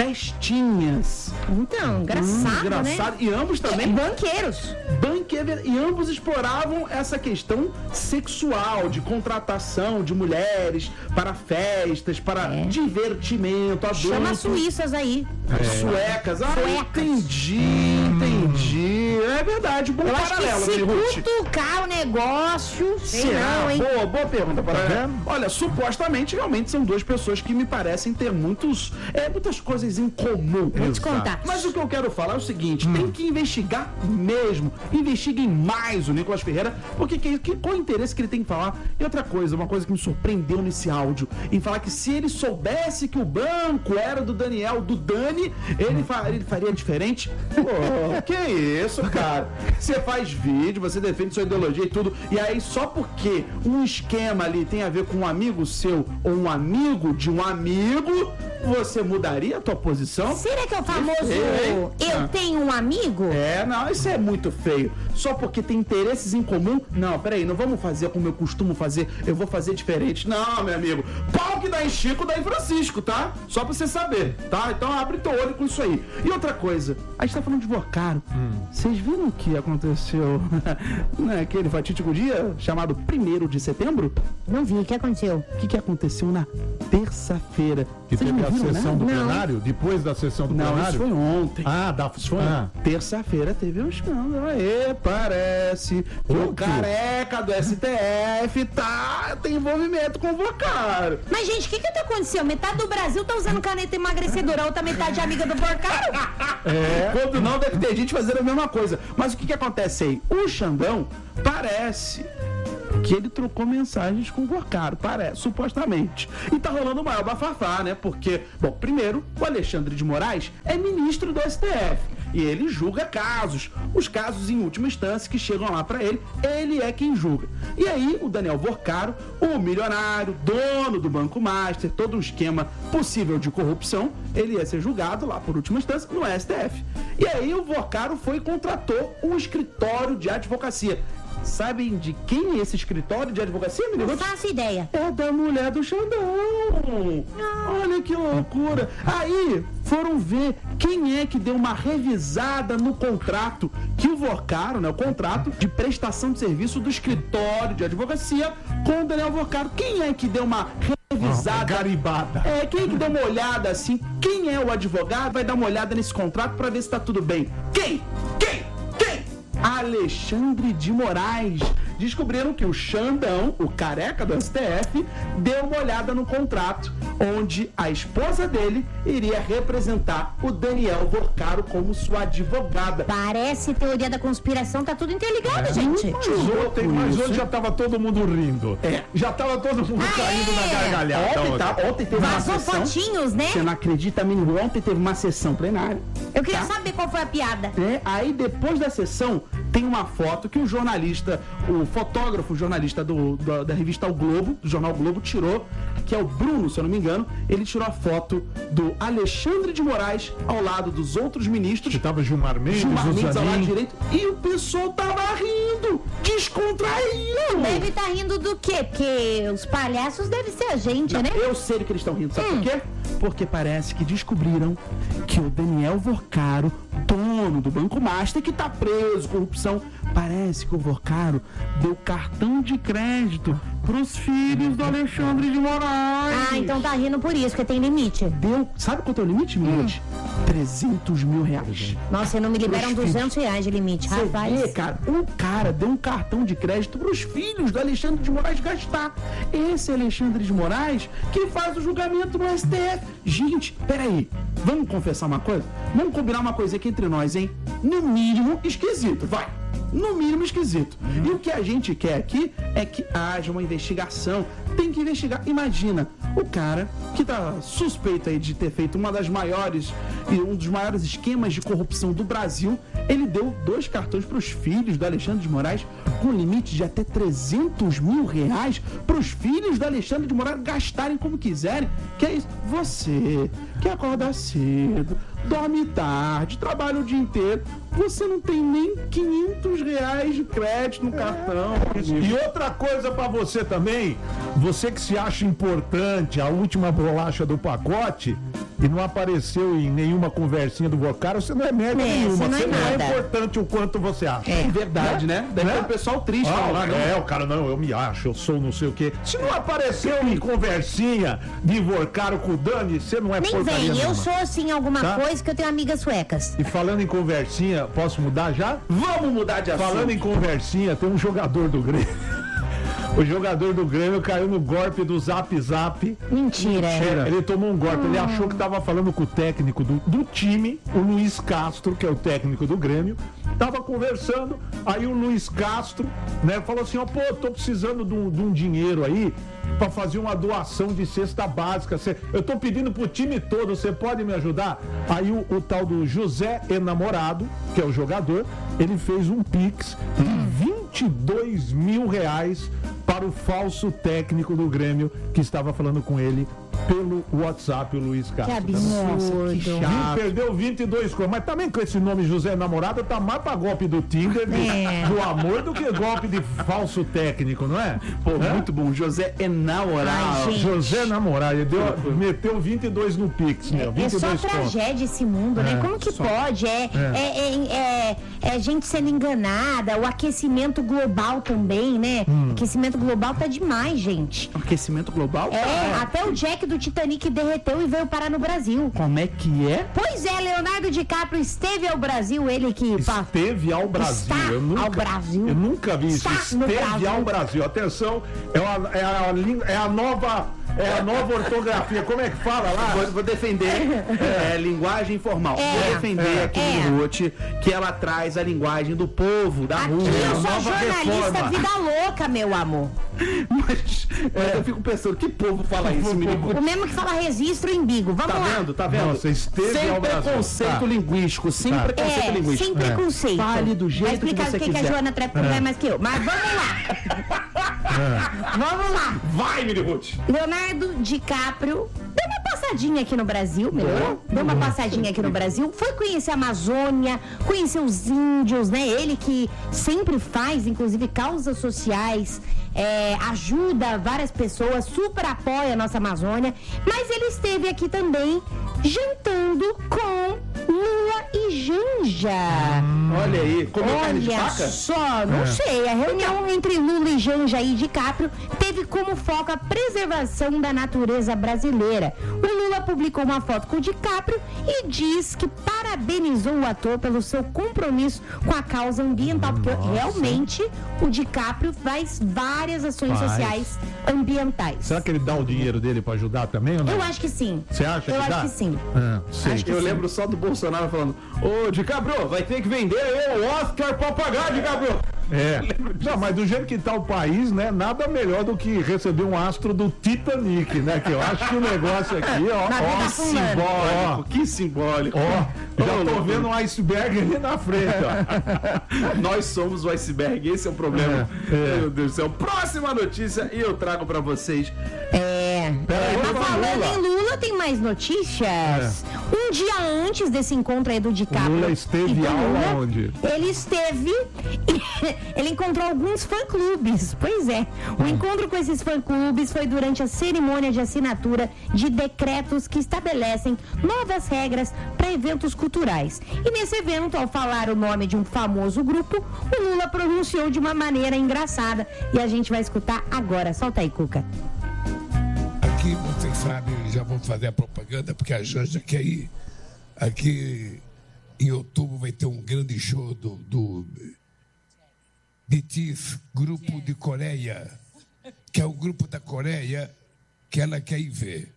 festinhas. Então, engraçado, Hum, engraçado. né? E ambos também Banqueiros. banqueiros. E ambos exploravam essa questão sexual, de contratação de mulheres para festas, para É. divertimento, adulto. Chama suíças aí. Suecas. Ah, Suecas. entendi, entendi. É verdade, bom Eu acho que paralelo, se Minute. cutucar o negócio, sei Será? não, hein? Boa, boa pergunta, para Tá vendo? Olha, supostamente, realmente são duas pessoas que me parecem ter muitos, é, muitas coisas em comum. Vou te contar. Mas o que eu quero falar é o seguinte: tem que investigar mesmo. Investiguem mais o Nicolas Ferreira, porque que, que, qual o interesse que ele tem em falar? E outra coisa, uma coisa que me surpreendeu nesse áudio, em falar que se ele soubesse que o banco era do Daniel, do Dani, ele, fa- ele faria diferente. Pô, que isso, cara? Você faz vídeo, você defende sua ideologia e tudo, e aí só porque um esquema ali tem a ver com um amigo seu ou um amigo de um amigo, você mudaria a tua posição? Será que é o famoso feio, eu ah. tenho um amigo? É, não, isso é muito feio. Só porque tem interesses em comum? Não, peraí, não vamos fazer como eu costumo fazer, eu vou fazer diferente. Não, meu amigo, pau que dá em Chico, dá em Francisco, tá? Só pra você saber, tá? Então abre teu olho com isso aí. E outra coisa, a gente tá falando de Vocaro. Vocês hum. viram o que aconteceu naquele fatídico dia chamado primeiro de setembro? Não vi, o que aconteceu? O que, que aconteceu na terça-feira? Que Vocês teve não a viram, sessão né? do Não. plenário? Depois da sessão do Não, plenário? isso foi ontem. Ah, da foi. Ah. Terça-feira teve um escândalo. Aê, parece que o, O quê? careca do S T F tá, tem envolvimento com o Vocaro. Mas, gente, o que que aconteceu? Metade do Brasil tá usando caneta emagrecedora, a outra metade é amiga do Vocaro. É. Quando não, deve ter gente fazendo a mesma coisa. Mas o que que acontece aí? O Xandão parece que ele trocou mensagens com o Vocaro, parece, supostamente. E tá rolando o maior bafafá, né? Porque, bom, primeiro, o Alexandre de Moraes é ministro do S T F. E ele julga casos. Os casos em última instância que chegam lá pra ele, ele é quem julga. E aí, o Daniel Vocaro, o milionário, dono do Banco Master, todo um esquema possível de corrupção, ele ia ser julgado lá por última instância no S T F. E aí, o Vocaro foi e contratou um escritório de advocacia. Sabem de quem é esse escritório de advocacia, Não menino? faço ideia. É da mulher do Xandão. Olha que loucura. Aí foram ver quem é que deu uma revisada no contrato que o Vocaro, né, o contrato de prestação de serviço do escritório de advocacia com o Daniel Vocaro. Quem é que deu uma revisada? Garibada. É, quem é que deu uma olhada assim? Quem é o advogado? Vai dar uma olhada nesse contrato pra ver se tá tudo bem. Quem? Quem? Quem? Alexandre de Moraes. Descobriram que o Xandão, o careca do S T F, deu uma olhada no contrato, onde a esposa dele iria representar o Daniel Vocaro como sua advogada. Parece teoria da conspiração, tá tudo interligado, gente. Mas ontem, mas hoje já tava todo mundo rindo. É. Já tava todo mundo Ah, caindo é? na gargalhada. Ontem, tá, ontem teve uma Vazou sessão. fotinhos, né? Você não acredita, menino? Ontem teve uma sessão plenária. Eu queria Tá. saber qual foi a piada. É, aí depois da sessão tem uma foto que o jornalista, o fotógrafo jornalista do, da, da revista O Globo, do jornal Globo, tirou, que é o Bruno, se eu não me engano, ele tirou a foto do Alexandre de Moraes ao lado dos outros ministros, Que tava Gilmar Mendes, Gilmar Mendes ao lado Zanin. direito, e o pessoal tava rindo, descontraído. Deve estar rindo do quê? Porque os palhaços devem ser a gente, Não, né? eu sei do que eles estão rindo, sabe Hum. por quê? Porque parece que descobriram que o Daniel Vocaro, dono do Banco Master, que tá preso, corrupção, parece que o Vocaro deu cartão de crédito pros filhos do Alexandre de Moraes. Ah, então tá rindo por isso, porque tem limite. Deu, sabe quanto é o limite, Minute? trezentos mil reais. Nossa, não me liberam Pros duzentos reais de limite, Você rapaz. vê, cara, um cara deu um cartão de crédito pros filhos do Alexandre de Moraes gastar. Esse Alexandre de Moraes que faz o julgamento no S T F. Gente, peraí, vamos confessar uma coisa? Vamos combinar uma coisa aqui entre nós, hein? No mínimo esquisito, vai. No mínimo esquisito. E o que a gente quer aqui é que haja uma investigação. Tem que investigar. Imagina, o cara que tá suspeito aí de ter feito uma das maiores e um dos maiores esquemas de corrupção do Brasil, ele deu dois cartões para os filhos do Alexandre de Moraes com limite de até trezentos mil reais para os filhos do Alexandre de Moraes gastarem como quiserem. Que é isso? Você que acorda cedo, dorme tarde, trabalha o dia inteiro, você não tem nem quinhentos reais de crédito no cartão. E outra coisa pra você também, você que se acha importante, a última bolacha do pacote, e não apareceu em nenhuma conversinha do Vocaro, você não é merda É, nenhuma, você não é você não é nada. importante o quanto você acha. É. Verdade, né? Deve Né? ter um pessoal triste Ah, falando lá, né? é, o cara, não, eu me acho, eu sou não sei o quê. Se não apareceu em conversinha de Vocaro com o Dani, você não é Nem porcaria vem, eu nenhuma. sou assim alguma Tá? coisa que eu tenho amigas suecas. E falando em conversinha, posso mudar já? Vamos mudar de assunto. Falando em conversinha, tem um jogador do Grêmio. O jogador do Grêmio caiu no golpe do Zap Zap. Mentira. É, ele tomou um golpe, ele achou que tava falando com o técnico do, do time, o Luiz Castro, que é o técnico do Grêmio. Tava conversando, aí o Luiz Castro, né, falou assim, ó, pô, tô precisando de um, de um dinheiro aí para fazer uma doação de cesta básica. Cê, eu tô pedindo pro time todo, você pode me ajudar? Aí o, o tal do José Enamorado, que é o jogador, ele fez um Pix de vinte e dois mil reais para o falso técnico do Grêmio que estava falando com ele pelo WhatsApp, o Luiz Castro. Que absurdo. Que chato. Perdeu vinte e dois coisas. Mas também com esse nome José Namorado, tá mais pra golpe do Tinder, do, É. do amor, do que golpe de falso técnico, não é? Pô, é? muito bom. José Enamorado. Ai, gente. José Namorado, ele deu, meteu vinte e dois no Pix, meu. É vinte e só dois pontos. tragédia esse mundo, né? É, Como que só. pode? É, é. É, é, é gente sendo enganada, o aquecimento global também, né? Hum. Aquecimento global tá demais, gente. Aquecimento global? É, até o Jack do Titanic derreteu e veio parar no Brasil. Como é que é? Pois é, Leonardo DiCaprio esteve ao Brasil, ele que... pa- Esteve ao Brasil. Está eu nunca, ao Brasil. Eu nunca vi isso. Está no Esteve Brasil. ao Brasil. Atenção, é, uma, é, a, língua- é a nova. É a nova ortografia. Como é que fala lá? Vou, vou defender é, linguagem informal. É. Vou defender É. aqui É. no Ruth que ela traz a linguagem do povo, da Aqui rua. eu sou nova jornalista reforma. vida louca, meu amor. Mas é, eu fico pensando, que povo fala isso, menino? O mesmo que fala registro em bigo. Vamos Tá lá. vendo? Tá vendo? Nossa, esteve sem ao Brasil. preconceito Tá. linguístico, sem Tá. preconceito É, linguístico. sem preconceito. Fale do jeito Vai explicar que você o que, que a quiser. Joana Trepp é. mais que eu. Mas vamos lá. Vamos lá. Vai, Mini Ruth! Leonardo DiCaprio deu uma passadinha aqui no Brasil, melhorou? Deu uma passadinha aqui no Brasil, foi conhecer a Amazônia, conhecer os índios, né? Ele que sempre faz, inclusive, causas sociais, é, ajuda várias pessoas, super apoia a nossa Amazônia, mas ele esteve aqui também jantando com Lula e Janja. Olha aí, comeu carne de Olha vaca? só, não É. sei. A reunião entre Lula e Janja e DiCaprio teve como foco a preservação da natureza brasileira. O Lula publicou uma foto com o DiCaprio e diz que parabenizou o ator pelo seu compromisso com a causa ambiental, porque realmente o DiCaprio faz várias ações Faz. sociais ambientais. Será que ele dá o dinheiro dele pra ajudar também ou não? Eu acho que sim. Você acha Eu que acho dá? que sim. Ah, sei. Acho que Eu sim. lembro só do Bolsonaro falando: Ô, DiCaprio, vai ter que vender aí o Oscar pra pagar, DiCaprio. É. Não, mas do jeito que tá o país, né? Nada melhor do que receber um astro do Titanic, né? Que eu acho que o negócio aqui, ó, Na vida ó, fulana. simbólico. Que simbólico. Ó, já tô vendo um iceberg ali na frente, ó. Nós somos o iceberg, esse é o problema. É, é. Meu Deus do céu. Próxima notícia e eu trago pra vocês. É, Peraí, é, mas vamos falando Lula. em Lula, tem mais notícias. Um dia antes desse encontro aí do DiCaprio. Lula esteve e do aonde? Ele esteve. Ele encontrou alguns fã-clubes. Pois é. O encontro com esses fã-clubes foi durante a cerimônia de assinatura de decretos que estabelecem novas regras para eventos culturais. E nesse evento, ao falar o nome de um famoso grupo, o Lula pronunciou de uma maneira engraçada. E a gente vai escutar agora. Solta aí, Cuca. Aqui, vocês sabem, já vou fazer a propaganda, porque a Janja quer ir. Aqui, em outubro, vai ter um grande show do, do B T S, Grupo de Coreia, que é o grupo da Coreia que ela quer ir ver.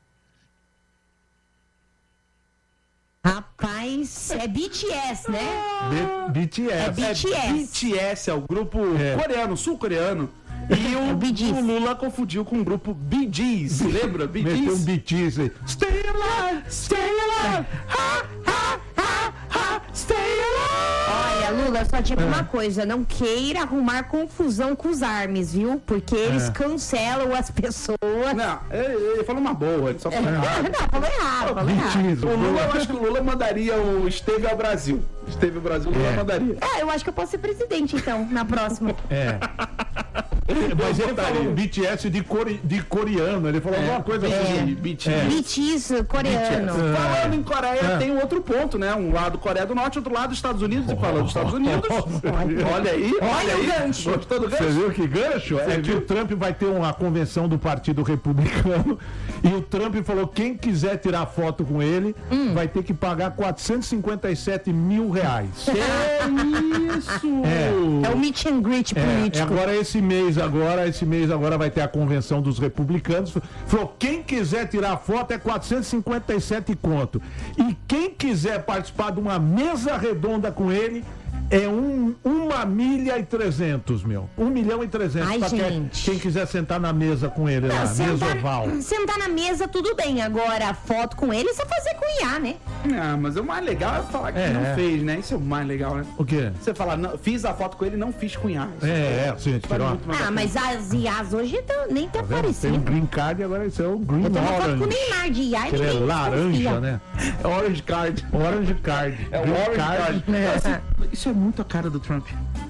Rapaz, é B T S, né? B- BTS. É B T S. B T S é o grupo É. coreano, sul-coreano. E o, É o Bee Gees. o Lula confundiu com o grupo Bee Gees. Lembra? Bee Meteu um Gees? B T S aí. Stay alive, stay alive. Ha, ha, ha, ha, stay alive. Olha, Lula, só digo uma coisa, não queira arrumar confusão com os armes, viu? Porque eles É. cancelam as pessoas. Não, ele, ele falou uma boa, ele só falou errado. Não, falou errado, falou B errado. T S. O Lula, eu acho que o Lula mandaria o Esteve ao Brasil. Esteve ao Brasil, o Lula É. mandaria. É, eu acho que eu posso ser presidente, então, na próxima. É. Mas ele falou B T S de, core, de coreano. Ele falou alguma coisa assim. B T S. É. B T S coreano. Falando em Coreia, É. tem outro ponto, né? Um lado Coreia do Norte, outro lado Estados Unidos. E falando dos Estados Unidos, olha aí, olha Olha o aí. gancho. Gostou do Você gancho? viu que gancho? É que viu? o Trump vai ter uma convenção do Partido Republicano e o Trump falou quem quiser tirar foto com ele vai ter que pagar quatrocentos e cinquenta e sete mil reais. Que isso? É. É o meet and greet É, político. agora esse mês agora, esse mês agora vai ter a convenção dos republicanos. Falou, quem quiser tirar foto é quatrocentos e cinquenta e sete conto. E quem quiser participar de uma mesa redonda com ele é um, uma milha e trezentos, meu. Um milhão e trezentos. Ai, pra quem, gente. quem quiser sentar na mesa com ele lá, mesa sentar, oval. sentar na mesa, tudo bem. Agora, a foto com ele, você fazer com I A, né? Ah, mas o mais legal é falar que É, não é. fez, né? Isso é o mais legal, né? O quê? Você falar, não, fiz a foto com ele, não fiz com I A. Isso É, é, sim, vale tirou. muito mais a Ah, pena. mas as I As hoje tão, nem tá Tá vendo? Tem um aparecendo. green card e agora esse é o green Eu tenho uma foto com o orange. Neymar de I A e Que ele é ninguém laranja, desconfia. né? É Orange Card. Orange card. É o Green Orange Card. É. Isso é muito a cara do Trump.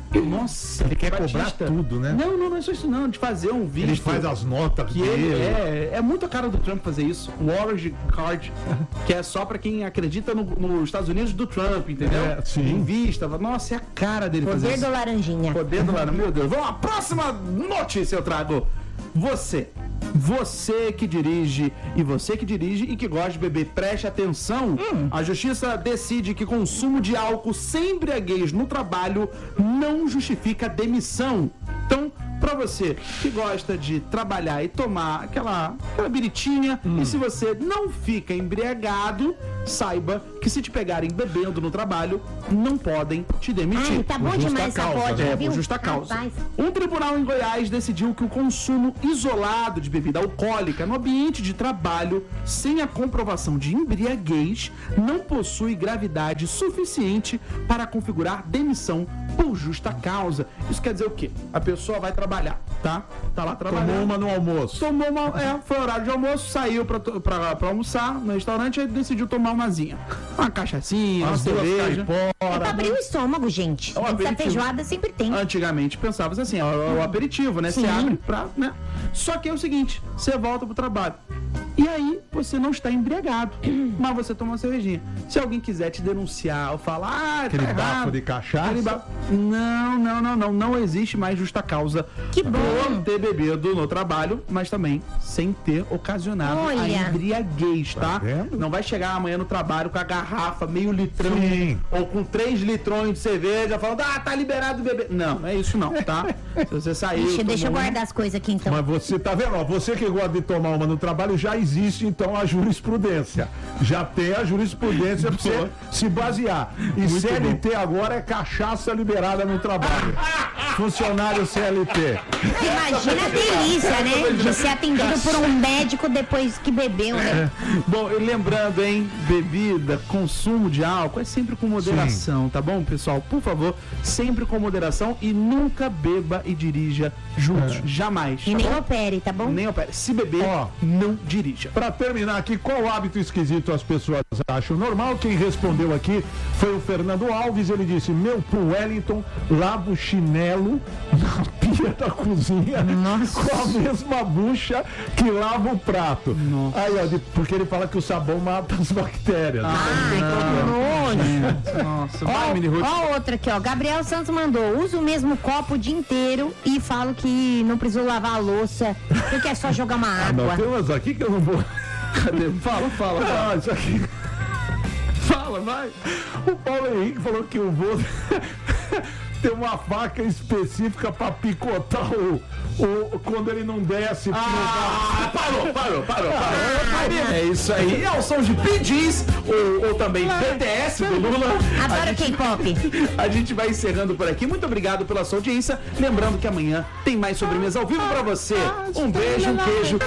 Nossa, Ele quer cobrar tudo, né? Não, não, não é só isso não, de fazer um vídeo. Ele faz as notas que dele. ele é, é muito a cara do Trump fazer isso. O Orange Card, que é só pra quem acredita no- nos Estados Unidos do Trump, entendeu? É, sim. Invista. Nossa, é a cara dele fazer Poder isso. do laranjinha. Poder do Lara, meu Deus. Vamos lá, próxima notícia eu trago. Você, você que dirige e você que dirige e que gosta de beber, preste atenção. A justiça decide que consumo de álcool sem embriaguez no trabalho não justifica demissão. Então, pra você que gosta de trabalhar e tomar aquela, aquela biritinha, e se você não fica embriagado, saiba que se te pegarem bebendo no trabalho, não podem te demitir. Ai, tá bom Por justa demais essa causa, vodka, É, viu? por justa causa. Rapaz. Um tribunal em Goiás decidiu que o consumo isolado de bebida alcoólica no ambiente de trabalho, sem a comprovação de embriaguez, não possui gravidade suficiente para configurar demissão por justa causa. Isso quer dizer o quê? A pessoa vai trabalhar, tá? Tá lá trabalhando. Tomou uma no almoço. Tomou uma, é, foi horário de almoço, saiu pra, to- pra, pra almoçar no restaurante e decidiu tomar umazinha. Uma cachaçinha, uma As duas cerveja. É pra caipora. abrir o estômago, gente. É um Essa aperitivo. feijoada sempre tem. Antigamente pensava assim, ó, o aperitivo, né? Você Sim. abre pra, né? Só que é o seguinte, você volta pro trabalho. E aí você não está embriagado, mas você toma uma cervejinha. Se alguém quiser te denunciar ou falar, ah, Aquele tá bafo errado, de cachaça. aquele ba- Não, não, não, não. Não existe mais justa causa Que bom. por ter bebido no trabalho, mas também sem ter ocasionado a Olha. embriaguez, tá? Tá vendo? Não vai chegar amanhã no trabalho com a garrafa, meio litrão, Sim. ou com três litrões de cerveja, falando, ah, tá liberado beber. Não, não é isso não, tá? Se você sair. Ixi, deixa eu guardar as coisas aqui então. Mas você tá vendo, ó, você que gosta de tomar uma no trabalho, já existe então a jurisprudência. Já tem a jurisprudência pra você se basear. E C L T agora é cachaça liberada no trabalho. Funcionário C L T. Imagina a delícia, né? De ser atendido por um médico depois que bebeu, né? Bom, e lembrando, hein, bebida, consumo de álcool é sempre com moderação, tá bom, pessoal? Por favor, sempre com moderação e nunca beba e dirija juntos, jamais. E tá nem bom? opere, tá bom? Nem opere. Se beber, Ó. não dirija. Pra terminar aqui, qual hábito esquisito as pessoas acham normal? Quem respondeu aqui foi o Fernando Alves. Ele disse: meu pro Wellington, lavo o chinelo na pia da cozinha com a mesma bucha que lava o prato. Aí, ó, de- porque ele fala que o sabão mata as bactérias. Ai, que nojo. Nossa, vai, Mini Ó, Ruth. ó outra aqui, ó. Gabriel Santos mandou. Usa o mesmo copo o dia inteiro e falo que não precisou lavar a louça, porque é só jogar uma Ah, não, água. tem umas aqui que eu não vou. Cadê? Fala, fala, fala. Ah, isso aqui. Fala, vai. O Paulo Henrique falou que o vô tem uma faca específica pra picotar o, o quando ele não desce. Ah, parou, parou, parou, parou. É isso aí. É o som de P Ds, ou, ou também B T S do Lula. Adoro A gente- K-pop. A gente vai encerrando por aqui. Muito obrigado pela sua audiência. Lembrando que amanhã tem mais sobremesa ao vivo pra você. Um beijo, um queijo.